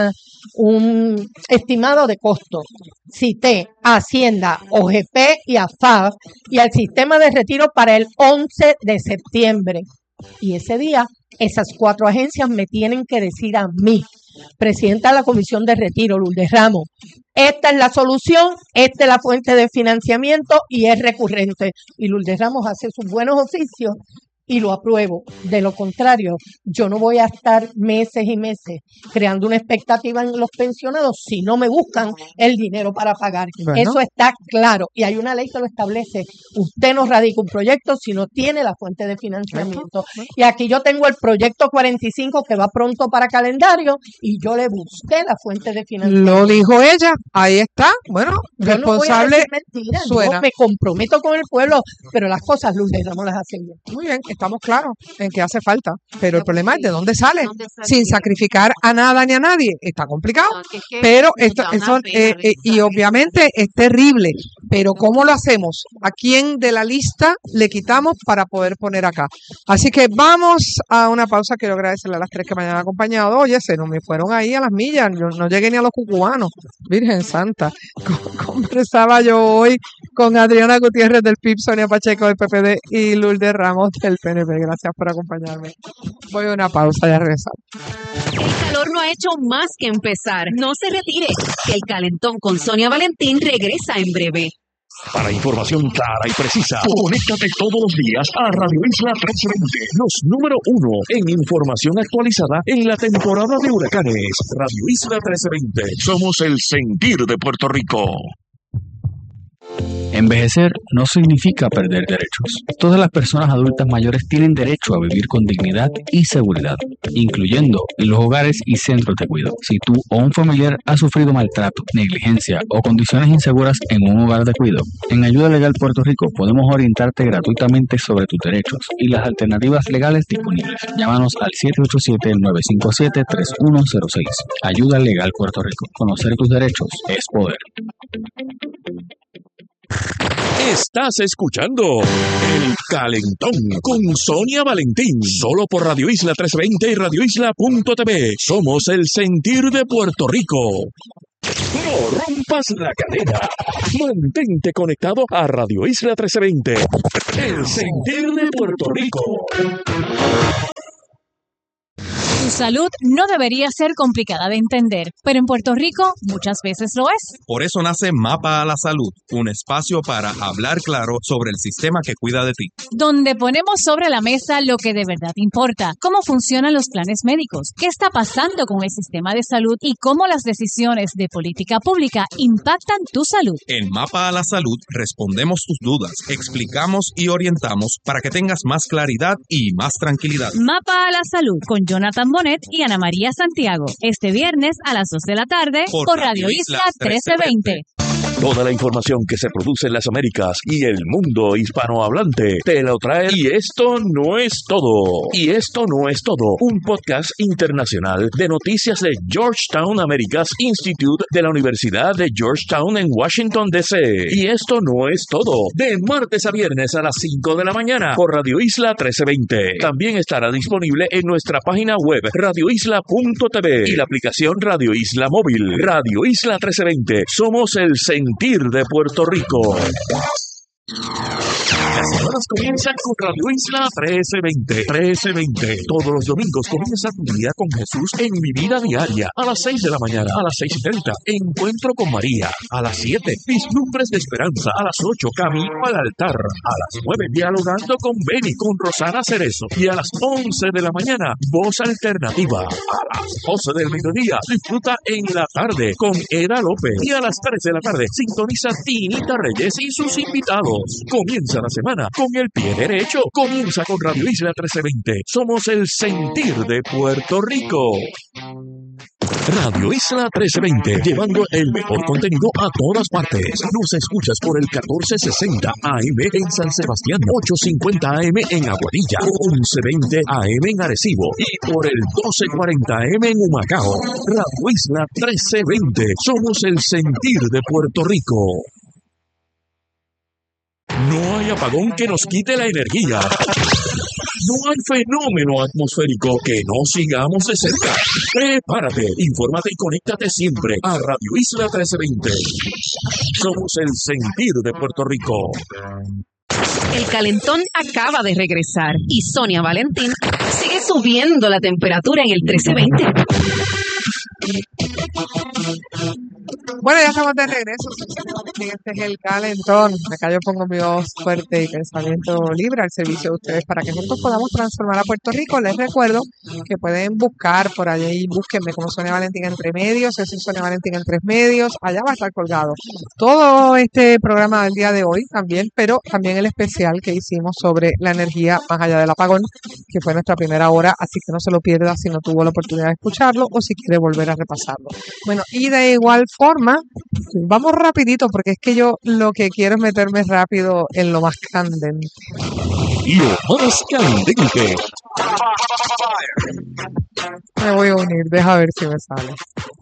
un estimado de costo. Cité a Hacienda, OGP y a FAB y al sistema de retiro para el 11 de septiembre. Y ese día, esas 4 agencias me tienen que decir a mí, presidenta de la Comisión de Retiro, Lourdes Ramos, esta es la solución, esta es la fuente de financiamiento y es recurrente. Y Lourdes Ramos hace sus buenos oficios y lo apruebo. De lo contrario, yo no voy a estar meses y meses creando una expectativa en los pensionados si no me buscan el dinero para pagar. Bueno. Eso está claro y hay una ley que lo establece. Usted no radica un proyecto si no tiene la fuente de financiamiento. Y aquí yo tengo el proyecto 45 que va pronto para calendario y yo le busqué la fuente de financiamiento. Lo dijo ella, ahí está. Bueno, Yo no voy a responsable. decir mentiras, suena. yo me comprometo con el pueblo, pero las cosas Lourdes Ramos las hace bien. Muy bien, estamos claros en que hace falta. Pero el problema es de dónde sale. ¿Dónde sale Sin el dinero? sacrificar a nada ni a nadie. Está complicado. No, que es que Pero nos esto, da una eso, pena ver y esa obviamente es terrible. Pero ¿cómo lo hacemos? ¿A quién de la lista le quitamos para poder poner acá? Así que vamos a una pausa. Quiero agradecerle a las 3 que me hayan acompañado. Oye, se nos me fueron ahí a las millas. Yo no llegué ni a los cucubanos. Virgen Santa. Conversaba yo hoy con Adriana Gutiérrez del PIB, Sonia Pacheco del PPD y Lourdes Ramos del PNP. Gracias por acompañarme. Voy a una pausa y a regresar. El calor no ha hecho más que empezar. No se retire. El calentón con Sonia Valentín regresa en breve. Para información clara y precisa, conéctate todos los días a Radio Isla 1320, los número 1 en información actualizada en la temporada de huracanes. Radio Isla 1320, somos el sentir de Puerto Rico. Envejecer no significa perder derechos. Todas las personas adultas mayores tienen derecho a vivir con dignidad y seguridad, incluyendo en los hogares y centros de cuidado. Si tú o un familiar ha sufrido maltrato, negligencia o condiciones inseguras en un hogar de cuidado, en Ayuda Legal Puerto Rico podemos orientarte gratuitamente sobre tus derechos y las alternativas legales disponibles. Llámanos al 787-957-3106. Ayuda Legal Puerto Rico. Conocer tus derechos es poder. Estás escuchando El Calentón con Sonia Valentín, solo por Radio Isla 1320 y radioisla.tv. Somos el sentir de Puerto Rico. No rompas la cadena. Mantente conectado a Radio Isla 1320, el sentir de Puerto Rico. Tu salud no debería ser complicada de entender, pero en Puerto Rico muchas veces lo es. Por eso nace Mapa a la Salud, un espacio para hablar claro sobre el sistema que cuida de ti. Donde ponemos sobre la mesa lo que de verdad importa, cómo funcionan los planes médicos, qué está pasando con el sistema de salud y cómo las decisiones de política pública impactan tu salud. En Mapa a la Salud respondemos tus dudas, explicamos y orientamos para que tengas más claridad y más tranquilidad. Mapa a la Salud con Jonathan Bonet y Ana María Santiago. Este viernes a las 2 de la tarde por Radio Isla 1320. Toda la información que se produce en las Américas y el mundo hispanohablante te lo trae. Y esto no es todo. Y esto no es todo. Un podcast internacional de noticias de Georgetown Americas Institute de la Universidad de Georgetown en Washington, D.C. Y esto no es todo. De martes a viernes a las 5 de la mañana por Radio Isla 1320. También estará disponible en nuestra página web radioisla.tv y la aplicación Radio Isla Móvil. Radio Isla 1320. Somos el sentir de Puerto Rico. Las semanas comienzan con Radio Isla 1320. Todos los domingos comienza tu día con Jesús en Mi Vida Diaria. A las 6 de la mañana, a las 6:30, Encuentro con María. A las 7, Vislumbres de Esperanza. A las 8, Camino al Altar. A las 9, Dialogando con Beni, con Rosana Cerezo. Y a las 11 de la mañana, Voz Alternativa. A las 12 del mediodía, disfruta En la Tarde con Eda López. Y a las 3 de la tarde, sintoniza Tinita Reyes y sus invitados. Comienza la semana con el pie derecho. Comienza con Radio Isla 1320. Somos el sentir de Puerto Rico. Radio Isla 1320, llevando el mejor contenido a todas partes. Nos escuchas por el 1460 AM en San Sebastián, 850 AM en Aguadilla, 1120 AM en Arecibo y por el 1240 AM en Humacao. Radio Isla 1320, somos el sentir de Puerto Rico. No hay apagón que nos quite la energía. No hay fenómeno atmosférico que no sigamos de cerca. Prepárate, infórmate y conéctate siempre a Radio Isla 1320. Somos el sentir de Puerto Rico. El calentón acaba de regresar y Sonia Valentín sigue subiendo la temperatura en el 1320. Bueno, ya estamos de regreso. Este es el calentón. Acá yo pongo mi voz fuerte y pensamiento libre al servicio de ustedes para que juntos podamos transformar a Puerto Rico. Les recuerdo que pueden buscar por allí, búsquenme como Sonia Valentín Entre Medios, es Sonia Valentín en 3 medios, allá va a estar colgado todo este programa del día de hoy también, pero también el especial que hicimos sobre la energía más allá del apagón, que fue nuestra primera hora, así que no se lo pierda si no tuvo la oportunidad de escucharlo o si quiere volver a repasarlo. Bueno, y de igual forma, vamos rapidito porque es que yo lo que quiero es meterme rápido en lo más candente. Lo más candente. Me voy a unir, deja ver si me sale.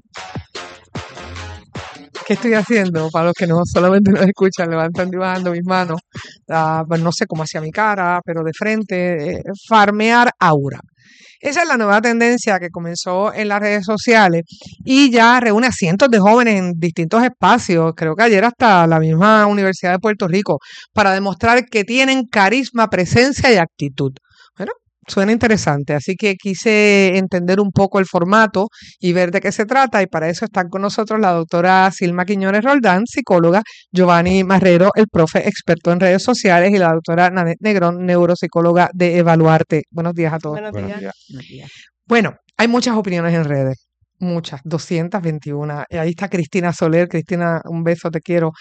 ¿Qué estoy haciendo? Para los que no solamente nos escuchan, levantando y bajando mis manos, pues no sé cómo hacia mi cara, pero de frente, farmear aura. Esa es la nueva tendencia que comenzó en las redes sociales y ya reúne a cientos de jóvenes en distintos espacios, creo que ayer hasta la misma Universidad de Puerto Rico, para demostrar que tienen carisma, presencia y actitud. Bueno, Suena interesante, así que quise entender un poco el formato y ver de qué se trata, y para eso están con nosotros la doctora Silma Quiñones Roldán, psicóloga, Giovanni Marrero, el profe experto en redes sociales, y la doctora Nanette Negrón, neuropsicóloga de Evaluarte. Buenos días a todos. Buenos días. Bueno, hay muchas opiniones en redes. Muchas, 221. Y ahí está Cristina Soler. Cristina, un beso, te quiero.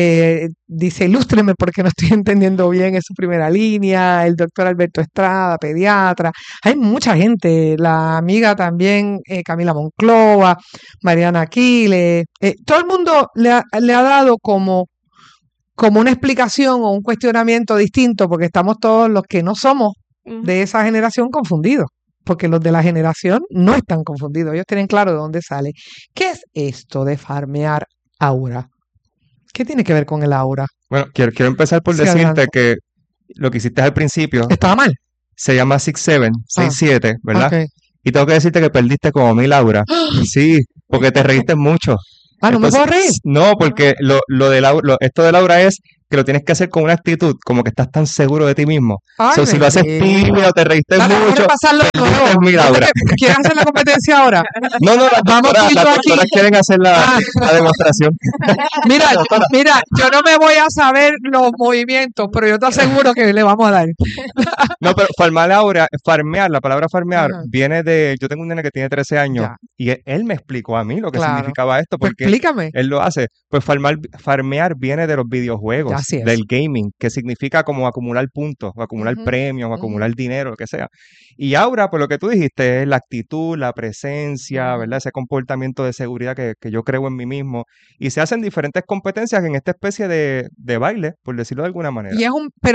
Dice, ilústreme porque no estoy entendiendo bien, es su primera línea. El doctor Alberto Estrada, pediatra. Hay mucha gente. La amiga también, Camila Monclova, Mariana Aquiles. Todo el mundo le ha dado como una explicación o un cuestionamiento distinto, porque estamos todos los que no somos de esa generación confundidos. Porque los de la generación no están confundidos, ellos tienen claro de dónde sale. ¿Qué es esto de farmear aura? ¿Qué tiene que ver con el aura? Bueno, quiero empezar por Sí, decirte adelante. que lo que hiciste al principio ¿Estaba mal? se llama 6-7, 6-7, ¿verdad? Ok. Y tengo que decirte que perdiste como 1000 auras. Sí, porque te reíste mucho. Ah, ¿no me puedo reír? No, porque esto del aura es que lo tienes que hacer con una actitud, como que estás tan seguro de ti mismo. Ay, So, si lo haces bendito. tímido, te reíste Dale, vamos a mucho, repasarlo de perdiste nuevo. 1000 auras. ¿Quieres hacer la competencia ahora? No, las Vamos tú y yo aquí. doctoras quieren hacer la demostración. Mira, yo no me voy a saber los movimientos, pero yo te aseguro que le vamos a dar. No, pero farmear, la palabra farmear Ajá. viene de, yo tengo un nene que tiene 13 años Ya. y él me explicó a mí lo que Claro. significaba esto, Pues porque explícame. él lo hace. Pues farmear viene de los videojuegos, Así es. del gaming, que significa como acumular puntos, o acumular Ujú, premios, o ujú. acumular dinero, lo que sea. Y aura, pues lo que tú dijiste, es la actitud, la presencia, ¿verdad? Ese comportamiento de seguridad que yo creo en mí mismo. Y se hacen diferentes competencias en esta especie de baile, por decirlo de alguna manera. Y es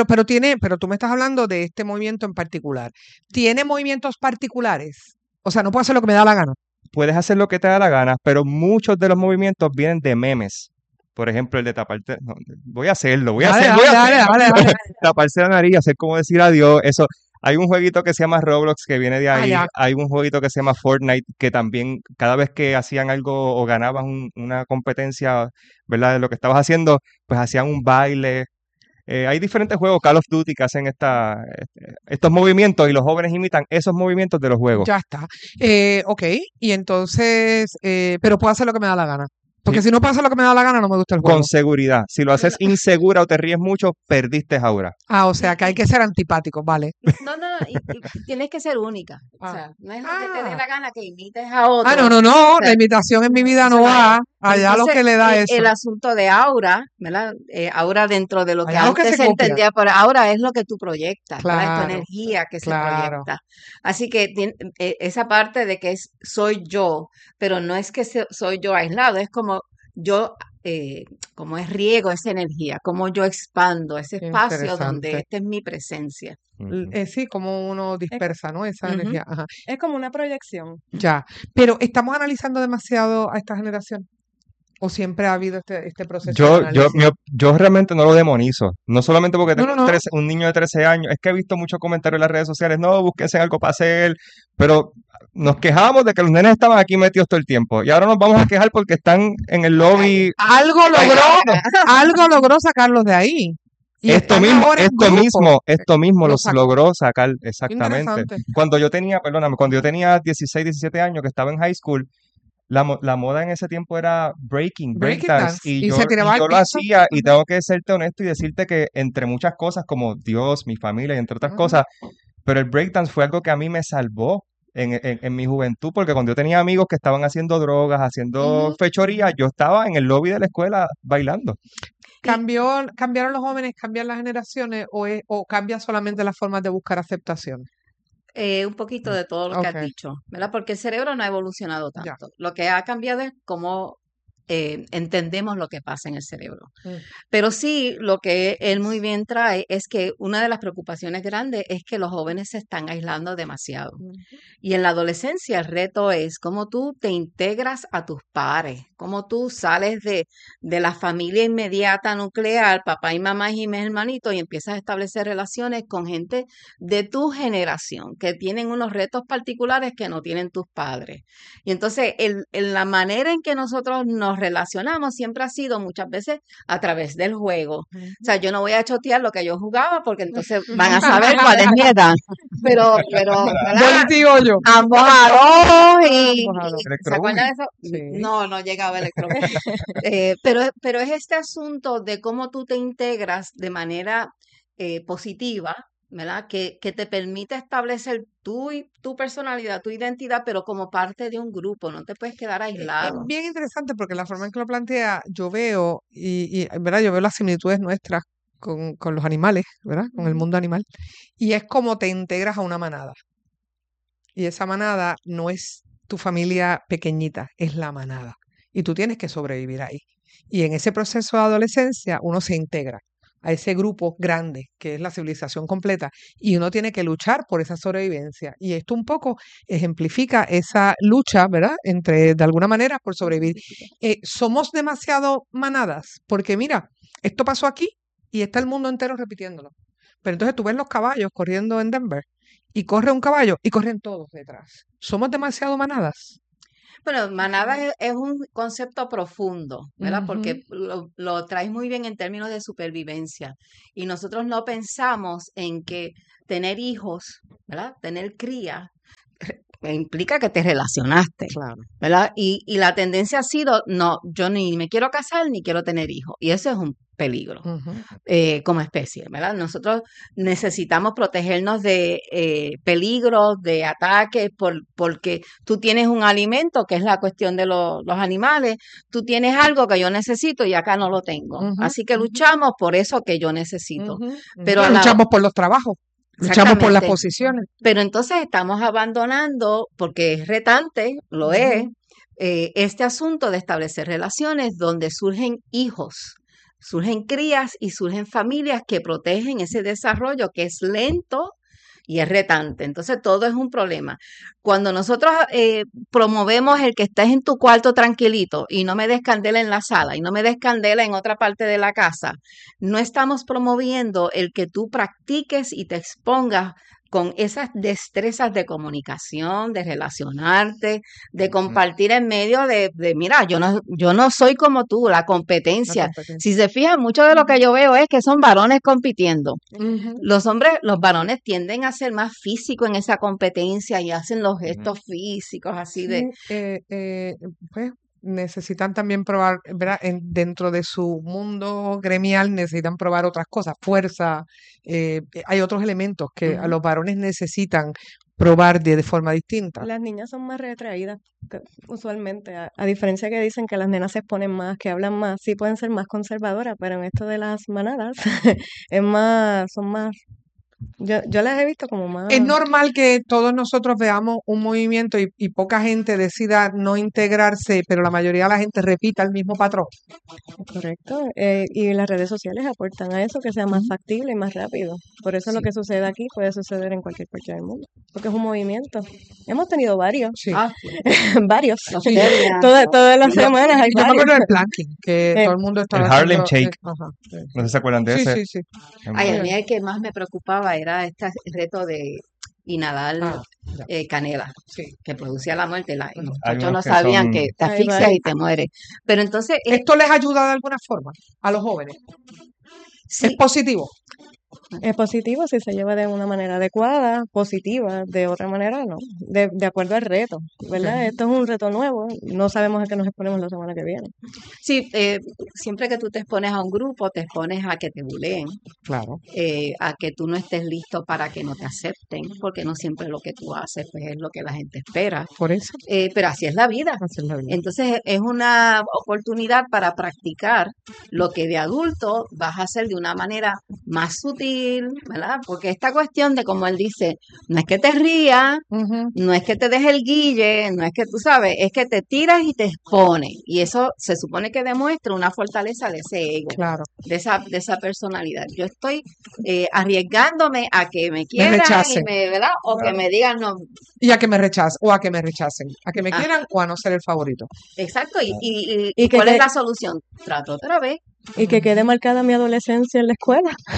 pero tú me estás hablando de este movimiento en particular. ¿Tiene movimientos particulares? O sea, no puedo hacer lo que me da la gana. Puedes hacer lo que te da la gana, pero muchos de los movimientos vienen de memes. Por ejemplo, el de taparte. No, voy a hacerlo, voy a Dale, hacerlo. dale. Taparse la nariz, hacer como decir adiós. Eso. Hay un jueguito que se llama Roblox que viene de ahí. ya. Hay un jueguito que se llama Fortnite que también, cada vez que hacían algo o ganaban una competencia, ¿verdad? De lo que estabas haciendo, pues hacían un baile. Hay diferentes juegos, Call of Duty, que hacen estos movimientos y los jóvenes imitan esos movimientos de los juegos. Ya está. Ok, y entonces, pero puedo hacer lo que me da la gana. Porque Sí. si no puedo hacer lo que me da la gana, no me gusta el juego. Con seguridad. Si lo haces insegura o te ríes mucho, perdiste aura. Ah, o sea que hay que ser antipático, vale. No, y tienes que ser única. O sea, no es lo que te dé Ah. la gana que imites a otro. Ah, no, O sea, la imitación en mi vida no eso va. Allá lo entonces, que le da eso. el asunto de aura, ¿verdad? Aura dentro de lo que Allá lo que antes se se copia. entendía por aura es lo que tú proyectas, ¿verdad? Es tu Claro, energía que se claro. proyecta. Así que esa parte de que soy yo, pero no es que soy yo aislado, es como yo, como es riego esa energía, como yo expando ese espacio donde Interesante. esta es mi presencia. Sí, como uno dispersa, ¿no? Esa Ujú. energía. Ajá. Es como una proyección. Ya. Pero ¿estamos analizando demasiado a esta generación? ¿O siempre ha habido este proceso de análisis? Yo realmente no lo demonizo. No solamente porque tengo No. un niño de 13 años. Es que he visto muchos comentarios en las redes sociales. No, búsquense algo para hacer. Pero nos quejamos de que los nenes estaban aquí metidos todo el tiempo. Y ahora nos vamos a quejar porque están en el lobby. Algo logró sacarlos de ahí. Y Esto están mismo ahora en grupo. los Lo sacó. logró sacar, exactamente. Interesante. Cuando yo tenía 16, 17 años, que estaba en high school, la moda en ese tiempo era breakdance, y se tiraba al yo lo piso. hacía, y tengo que serte honesto y decirte que entre muchas cosas, como Dios, mi familia, y entre otras cosas, pero el breakdance fue algo que a mí me salvó en mi juventud, porque cuando yo tenía amigos que estaban haciendo drogas, haciendo fechorías, yo estaba en el lobby de la escuela bailando. ¿Cambiaron los jóvenes, cambian las generaciones o cambia solamente las formas de buscar aceptación? Un poquito de todo lo que Ok. has dicho, ¿verdad? Porque el cerebro no ha evolucionado tanto. Lo que ha cambiado es cómo entendemos lo que pasa en el cerebro. Pero sí, lo que él muy bien trae es que una de las preocupaciones grandes es que los jóvenes se están aislando demasiado. Y en la adolescencia el reto es cómo tú te integras a tus pares, cómo tú sales de la familia inmediata nuclear, papá y mamá y mis hermanitos, y empiezas a establecer relaciones con gente de tu generación, que tienen unos retos particulares que no tienen tus padres. Y entonces la manera en que nosotros nos nos relacionamos siempre ha sido muchas veces a través del juego. O sea, yo no voy a chotear lo que yo jugaba porque entonces van a saber cuál es mi edad. Pero, ¿verdad? Ambos a dos y ¿se acuerdan de eso? Sí. No llegaba electro. Pero es este asunto de cómo tú te integras de manera positiva, ¿verdad? Que te permite establecer tu personalidad, tu identidad, pero como parte de un grupo, no te puedes quedar Es aislado. bien interesante porque la forma en que lo plantea, yo veo, ¿verdad? Yo veo las similitudes nuestras con los animales, ¿verdad? Con el mundo animal. Y es como te integras a una manada. Y esa manada no es tu familia pequeñita, es la manada. Y tú tienes que sobrevivir ahí. Y en ese proceso de adolescencia uno se integra a ese grupo grande que es la civilización completa y uno tiene que luchar por esa sobrevivencia. Y esto un poco ejemplifica esa lucha, ¿verdad? De alguna manera, por sobrevivir. Somos demasiado manadas porque mira, esto pasó aquí y está el mundo entero repitiéndolo. Pero entonces tú ves los caballos corriendo en Denver y corre un caballo y corren todos detrás. ¿Somos demasiado manadas? Bueno, manada es un concepto profundo, ¿verdad? Porque lo traes muy bien en términos de supervivencia. Y nosotros no pensamos en que tener hijos, ¿verdad? Tener cría, implica que te relacionaste, Claro. ¿verdad? Y la tendencia ha sido, no, yo ni me quiero casar ni quiero tener hijos. Y eso es un peligro como especie, ¿verdad? Nosotros necesitamos protegernos de peligros, de ataques, porque tú tienes un alimento, que es la cuestión de los animales, tú tienes algo que yo necesito y acá no lo tengo. Así que luchamos por eso que yo necesito. Pero luchamos por los trabajos. Luchamos por las Exactamente. posiciones. Pero entonces estamos abandonando, porque es retante, lo es, este asunto de establecer relaciones donde surgen hijos, surgen crías y surgen familias que protegen ese desarrollo que es lento y es retante. Entonces todo es un problema. Cuando nosotros promovemos el que estés en tu cuarto tranquilito y no me des candela en la sala y no me des candela en otra parte de la casa, no estamos promoviendo el que tú practiques y te expongas con esas destrezas de comunicación, de relacionarte, de compartir en medio de mira, yo no soy como tú, la competencia. Si se fijan, mucho de lo que yo veo es que son varones compitiendo. Los varones tienden a ser más físicos en esa competencia y hacen los gestos físicos así de... Pues necesitan también probar, ¿verdad? Dentro de su mundo gremial necesitan probar otras cosas, fuerza, hay otros elementos que a los varones necesitan probar de forma distinta. Las niñas son más retraídas, usualmente, a diferencia que dicen que las nenas se exponen más, que hablan más, sí pueden ser más conservadoras, pero en esto de las manadas son más... Yo las he visto como más... Es normal que todos nosotros veamos un movimiento y poca gente decida no integrarse, pero la mayoría de la gente repita el mismo patrón. Correcto. Y las redes sociales aportan a eso, que sea más factible y más rápido. Por eso lo que sucede aquí puede suceder en cualquier parte del mundo, porque es un movimiento. Hemos tenido varios. Sí. Varios. Todas las semanas hay Yo me varios. acuerdo del planking, que todo el mundo estaba El Harlem haciendo, Shake. No sé si se acuerdan de ese. Sí. Ay, a mí el que más me preocupaba era este reto de inhalar canela, que producía la muerte. Los muchachos no sabían que te asfixias y te mueres. Pero entonces... ¿Esto les ayuda de alguna forma a los jóvenes? Sí. ¿Es positivo? Es positivo si se lleva de una manera adecuada, positiva, de otra manera no, de acuerdo al reto, ¿verdad? Okay. Esto es un reto nuevo, no sabemos a qué nos exponemos la semana que viene. Sí, siempre que tú te expones a un grupo, te expones a que te buleen, claro, a que tú no estés listo para que no te acepten, porque no siempre lo que tú haces pues es lo que la gente espera. Por eso. Pero así es la vida. Entonces es una oportunidad para practicar lo que de adulto vas a hacer de una manera más sutil, ¿verdad? Porque esta cuestión de, como él dice, no es que te rías, no es que te dejes el guille, no es que tú sabes, es que te tiras y te expones. Y eso se supone que demuestra una fortaleza de ese ego, claro, de esa personalidad. Yo estoy arriesgándome a que me quieran y ¿verdad? O que me digan no. Y a que me rechacen, o a que me rechacen, a que me quieran o a no ser el favorito. Exacto, y ¿cuál es la solución? Trato otra vez. Y que quede marcada mi adolescencia en la escuela.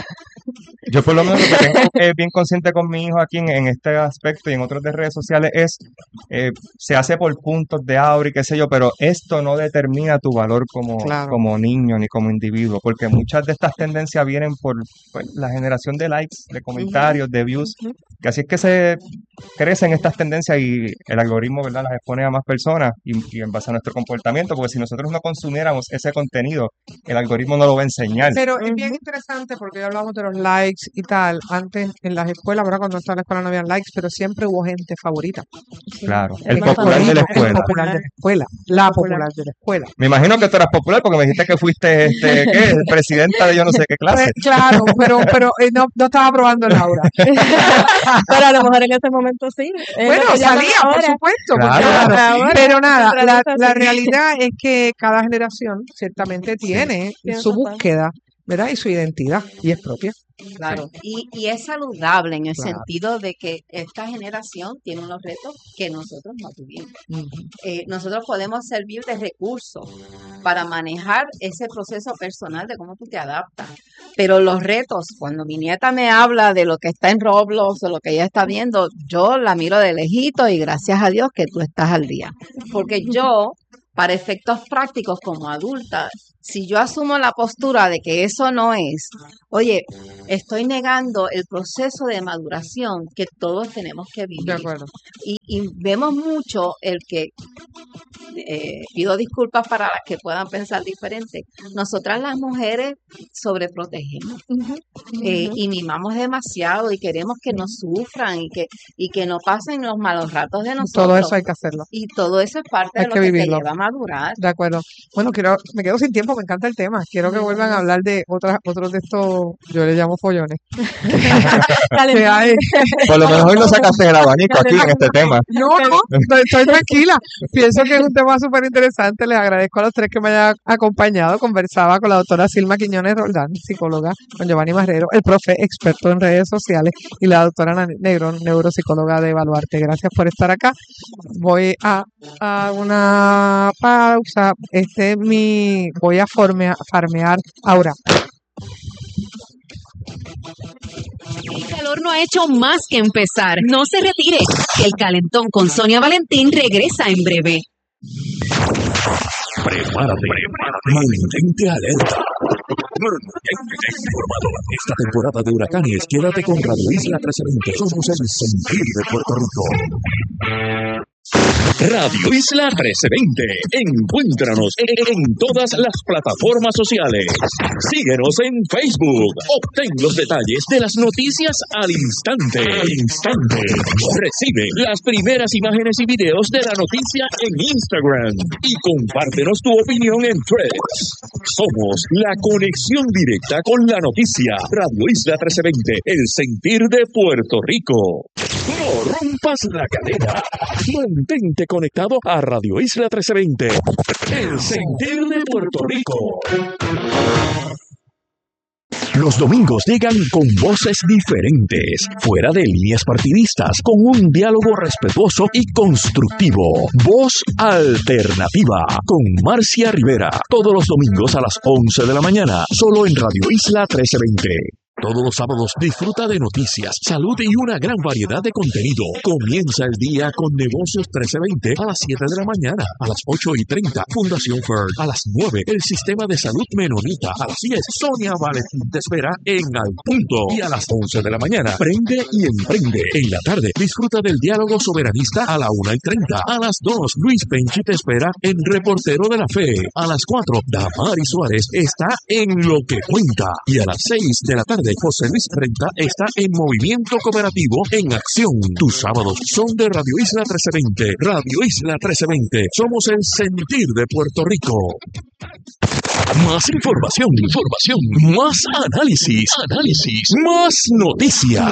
Yo por lo menos lo que tengo bien consciente con mi hijo aquí en este aspecto y en otros de redes sociales es, se hace por puntos de aura y qué sé yo, pero esto no determina tu valor Claro. como niño ni como individuo, porque muchas de estas tendencias vienen por pues, la generación de likes, de comentarios, de views, que así es que se crecen estas tendencias y el algoritmo, ¿verdad?, las expone a más personas y en base a nuestro comportamiento, porque si nosotros no consumiéramos ese contenido, el algoritmo no lo va a enseñar. Pero es bien interesante porque ya hablamos de los likes y tal. Antes en las escuelas, ¿verdad? Cuando estaba en la escuela no habían likes, pero siempre hubo gente favorita. Claro, El el popular de la escuela. El popular de la escuela. La popular de la escuela. Me imagino que tú eras popular porque me dijiste que fuiste ¿qué? Presidenta de yo no sé qué clase. Pues, claro, pero no estaba probando Laura. Pero a lo mejor en ese momento sí. Bueno, salía, por supuesto. Claro. Claro. Pero nada, la la realidad es que cada generación ciertamente tiene su búsqueda, ¿verdad? Y su identidad, y es propia. Claro, y es saludable en el Claro. sentido de que esta generación tiene unos retos que nosotros no tuvimos. Nosotros podemos servir de recursos para manejar ese proceso personal de cómo tú te adaptas. Pero los retos, cuando mi nieta me habla de lo que está en Roblox o lo que ella está viendo, yo la miro de lejito y gracias a Dios que tú estás al día. Porque yo, para efectos prácticos como adulta, si yo asumo la postura de que eso no es, oye, estoy negando el proceso de maduración que todos tenemos que De vivir. acuerdo. Y vemos mucho el que, pido disculpas para las que puedan pensar diferente, nosotras las mujeres sobreprotegemos y mimamos demasiado y queremos que nos sufran y que no pasen los malos ratos de nosotros. Todo eso hay que hacerlo. Y todo eso es parte Hay de lo que que te vivirlo. lleva a madurar. De acuerdo. Bueno, me quedo sin tiempo, me encanta el tema. Quiero que vuelvan a hablar de otros de estos, yo les llamo follones. Que hay. Por lo menos hoy no sacaste el abanico aquí en este tema. No, estoy tranquila. Pienso que es un tema súper interesante. Les agradezco a los tres que me hayan acompañado. Conversaba con la doctora Silma Quiñones Roldán, psicóloga, con Giovanni Marrero, el profe experto en redes sociales, y la doctora Nani Negrón, neuropsicóloga de Baluarte. Gracias por estar acá. Voy a una pausa. Voy a farmear ahora. El calor no ha hecho más que empezar. No se retire. El calentón con Sonia Valentín regresa en breve. Prepárate. Mantente alerta. Mantente informado. Esta temporada de huracanes, quédate con Radio Isla 1320. Somos el sentir de Puerto Rico. Radio Isla 1320. Encuéntranos en todas las plataformas sociales. Síguenos en Facebook. Obtén los detalles de las noticias al instante. Recibe las primeras imágenes y videos de la noticia en Instagram. Y compártenos tu opinión en Threads. Somos la conexión directa con la noticia. Radio Isla 1320. El sentir de Puerto Rico. No rompas la cadena. Mantente conectado a Radio Isla 1320. El sentir de Puerto Rico. Los domingos llegan con voces diferentes, fuera de líneas partidistas, con un diálogo respetuoso y constructivo. Voz Alternativa, con Marcia Rivera, todos los domingos a las 11 de la mañana, solo en Radio Isla 1320. Todos los sábados disfruta de noticias, salud y una gran variedad de contenido. Comienza el día con Negocios 1320 a las 7 de la mañana, a las 8:30 Fundación Ferd, a las 9 el Sistema de Salud Menonita, a las 10 Sonia Valentín te espera en Al Punto y a las 11 de la mañana Prende y Emprende. En la tarde disfruta del diálogo soberanista a la 1:30, a las 2 Luis Penchi te espera en Reportero de la Fe, a las 4 Damari Suárez está en Lo que Cuenta y a las 6 de la tarde José Luis Renta está en Movimiento Cooperativo en Acción. Tus sábados son de Radio Isla 1320. Radio Isla 1320. Somos el sentir de Puerto Rico. Más información, más análisis, más noticias.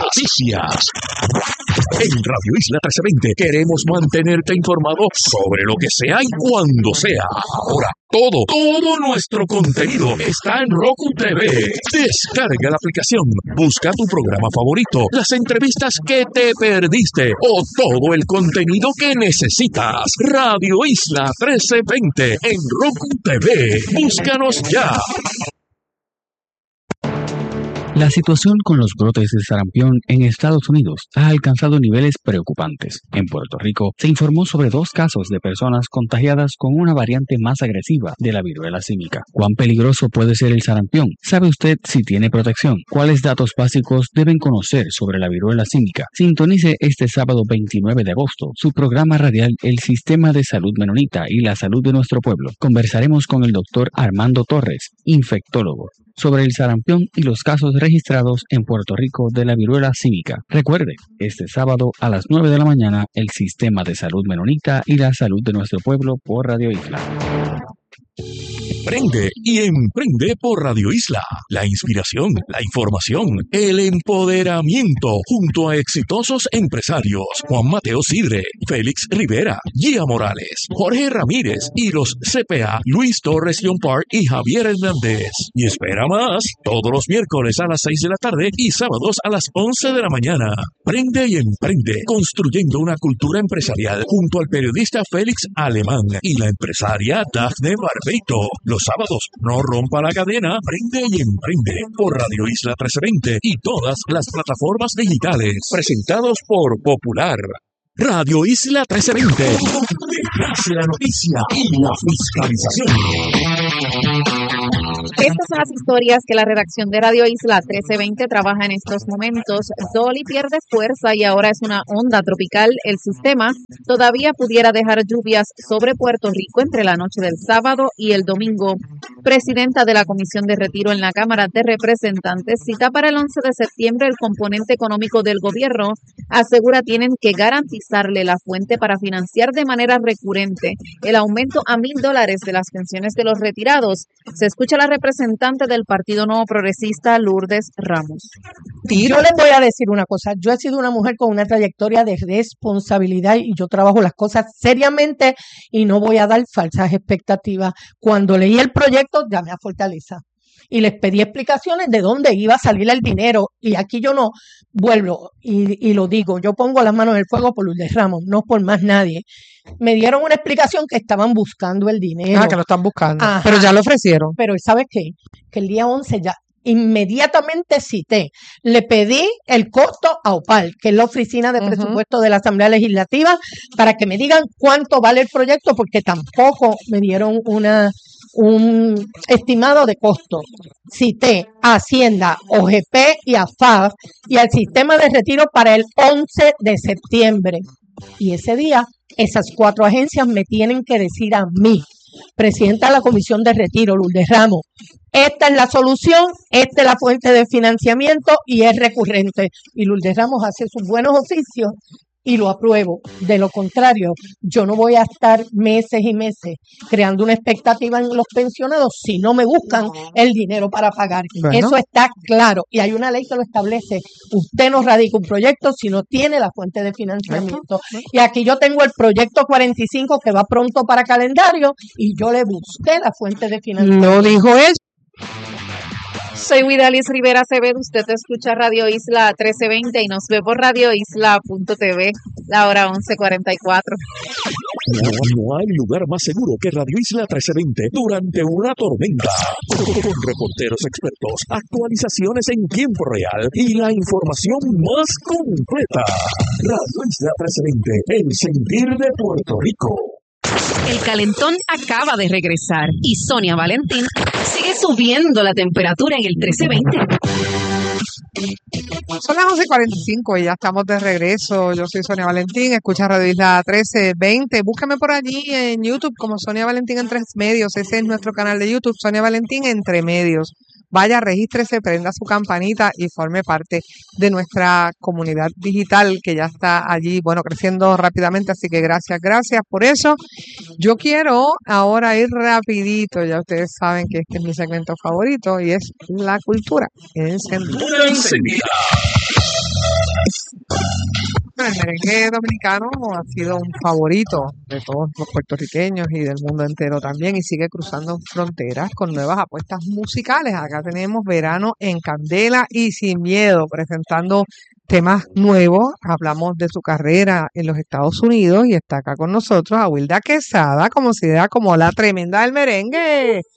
En Radio Isla 1320 queremos mantenerte informado sobre lo que sea y cuando sea. Ahora, todo nuestro contenido está en Roku TV. Descarga la aplicación, busca tu programa favorito, las entrevistas que te perdiste o todo el contenido que necesitas. Radio Isla 1320 en Roku TV. Búscanos ya. La situación con los brotes de sarampión en Estados Unidos ha alcanzado niveles preocupantes. En Puerto Rico se informó sobre 2 casos de personas contagiadas con una variante más agresiva de la viruela símica. ¿Cuán peligroso puede ser el sarampión? ¿Sabe usted si tiene protección? ¿Cuáles datos básicos deben conocer sobre la viruela símica? Sintonice este sábado 29 de agosto su programa radial El Sistema de Salud Menonita y la Salud de Nuestro Pueblo. Conversaremos con el doctor Armando Torres, infectólogo, sobre el sarampión y los casos registrados en Puerto Rico de la viruela símica. Recuerde, este sábado a las 9 de la mañana, el Sistema de Salud Menonita y la Salud de Nuestro Pueblo por Radio Isla. Prende y emprende por Radio Isla. La inspiración, la información, el empoderamiento junto a exitosos empresarios Juan Mateo Sidre, Félix Rivera, Gia Morales, Jorge Ramírez y los CPA Luis Torres Llompart y Javier Hernández. Y espera más, todos los miércoles a las 6 de la tarde y sábados a las 11 de la mañana. Prende y emprende, construyendo una cultura empresarial junto al periodista Félix Alemán y la empresaria Dafne Barbeito. Los sábados, no rompa la cadena, prende y emprende por Radio Isla 1320 y todas las plataformas digitales. Presentados por Popular. Radio Isla 1320. Detrás de la noticia y la fiscalización. Estas son las historias que la redacción de Radio Isla 1320 trabaja en estos momentos. Dolly pierde fuerza y ahora es una onda tropical. El sistema todavía pudiera dejar lluvias sobre Puerto Rico entre la noche del sábado y el domingo. Presidenta de la Comisión de Retiro en la Cámara de Representantes cita para el 11 de septiembre el componente económico del gobierno. Asegura tienen que garantizarle la fuente para financiar de manera recurrente el aumento a $1,000 de las pensiones de los retirados. Se escucha la representante del Partido Nuevo Progresista, Lourdes Ramos. Yo les voy a decir una cosa, yo he sido una mujer con una trayectoria de responsabilidad y yo trabajo las cosas seriamente y no voy a dar falsas expectativas. Cuando leí el proyecto llamé a Fortaleza y les pedí explicaciones de dónde iba a salir el dinero y aquí yo no vuelvo y lo digo, yo pongo las manos en el fuego por Lourdes Ramos, no por más nadie. Me dieron una explicación que estaban buscando el dinero. Ah, que lo están buscando. Ajá. Pero ya lo ofrecieron. Pero ¿sabes qué? Que el día 11 ya inmediatamente cité, le pedí el costo a OPAL, que es la Oficina de Presupuesto de la Asamblea Legislativa, para que me digan cuánto vale el proyecto, porque tampoco me dieron un estimado de costo. Cité a Hacienda, OGP y a FAB y al sistema de retiro para el 11 de septiembre. Y ese día, esas 4 agencias me tienen que decir a mí, presidenta de la Comisión de Retiro, Lourdes Ramos, esta es la solución, esta es la fuente de financiamiento y es recurrente. Y Lourdes Ramos hace sus buenos oficios y lo apruebo. De lo contrario, yo no voy a estar meses y meses creando una expectativa en los pensionados si no me buscan el dinero para pagar. Bueno. Eso está claro y hay una ley que lo establece. Usted no radica un proyecto si no tiene la fuente de financiamiento. Y aquí yo tengo el proyecto 45 que va pronto para calendario y yo le busqué la fuente de financiamiento. Lo dijo él. Soy Widalis Rivera Acevedo, usted escucha Radio Isla 1320 y nos ve por radioisla.tv, la hora 11:44. No hay lugar más seguro que Radio Isla 1320 durante una tormenta. Con reporteros expertos, actualizaciones en tiempo real y la información más completa. Radio Isla 1320, el sentir de Puerto Rico. El calentón acaba de regresar y Sonia Valentín sigue subiendo la temperatura en el 1320. Son las 11:45 y ya estamos de regreso. Yo soy Sonia Valentín, escucha Radio Isla 1320. Búscame por allí en YouTube como Sonia Valentín Entre Medios. Ese es nuestro canal de YouTube, Sonia Valentín Entre Medios. Vaya, regístrese, prenda su campanita y forme parte de nuestra comunidad digital que ya está allí, bueno, creciendo rápidamente, así que gracias por eso. Yo quiero ahora ir rapidito, ya ustedes saben que este es mi segmento favorito y es la cultura encendida. El merengue dominicano ha sido un favorito de todos los puertorriqueños y del mundo entero también y sigue cruzando fronteras con nuevas apuestas musicales. Acá tenemos Verano en Candela y Sin Miedo presentando temas nuevos. Hablamos de su carrera en los Estados Unidos y está acá con nosotros Awilda Quesada, como la tremenda del merengue.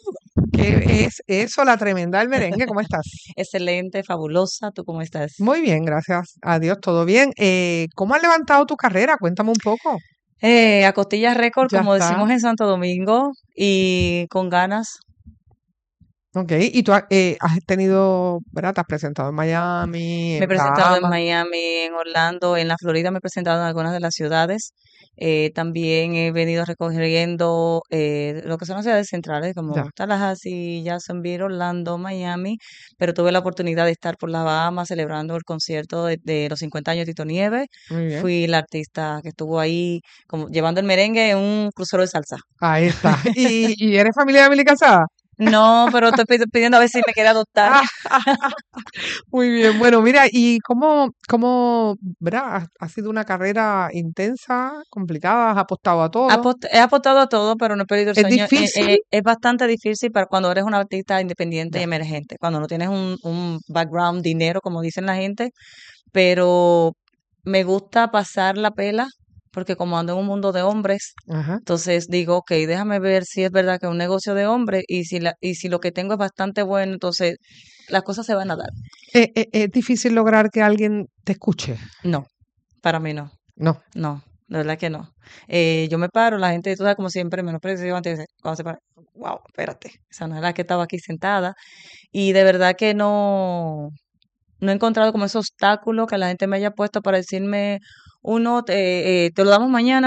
¿Qué es eso, la tremenda del merengue? ¿Cómo estás? Excelente, fabulosa. ¿Tú cómo estás? Muy bien, gracias a Dios, todo bien. ¿Cómo has levantado tu carrera? Cuéntame un poco. A costillas récord, Ya como está. decimos en Santo Domingo, y con ganas. Ok, y tú has tenido, ¿verdad? Te has presentado en Miami, Me he en presentado en Bahamas. Miami, en Orlando, en la Florida me he presentado en algunas de las ciudades. También he venido recorriendo lo que son las ciudades centrales, como Ya. Tallahassee, Jacksonville, Orlando, Miami, pero tuve la oportunidad de estar por las Bahamas celebrando el concierto de los 50 años de Tito Nieves. Muy bien. Fui la artista que estuvo ahí como llevando el merengue en un crucero de salsa. Ahí está. ¿Y eres familia de Mili Casada? No, pero estoy pidiendo a ver si me quiere adoptar. Muy bien, bueno, mira, ¿y cómo, verdad? Ha sido una carrera intensa, complicada, has apostado a todo. He apostado a todo, pero no he perdido el ¿Es sueño. difícil? Es bastante difícil para cuando eres una artista independiente y Ya. emergente, cuando no tienes un background, dinero, como dicen la gente, pero me gusta pasar la pela, porque como ando en un mundo de hombres, Ajá. entonces digo, ok, déjame ver si es verdad que es un negocio de hombres y si lo que tengo es bastante bueno, entonces las cosas se van a dar. ¿Es difícil lograr que alguien te escuche? No, para mí no. No. No, de verdad que no. Yo me paro, la gente, tú sabes, como siempre, menosprecia antes, cuando se para, wow, espérate, esa no es la que estaba aquí sentada. Y de verdad que no he encontrado como ese obstáculo que la gente me haya puesto para decirme, te lo damos mañana.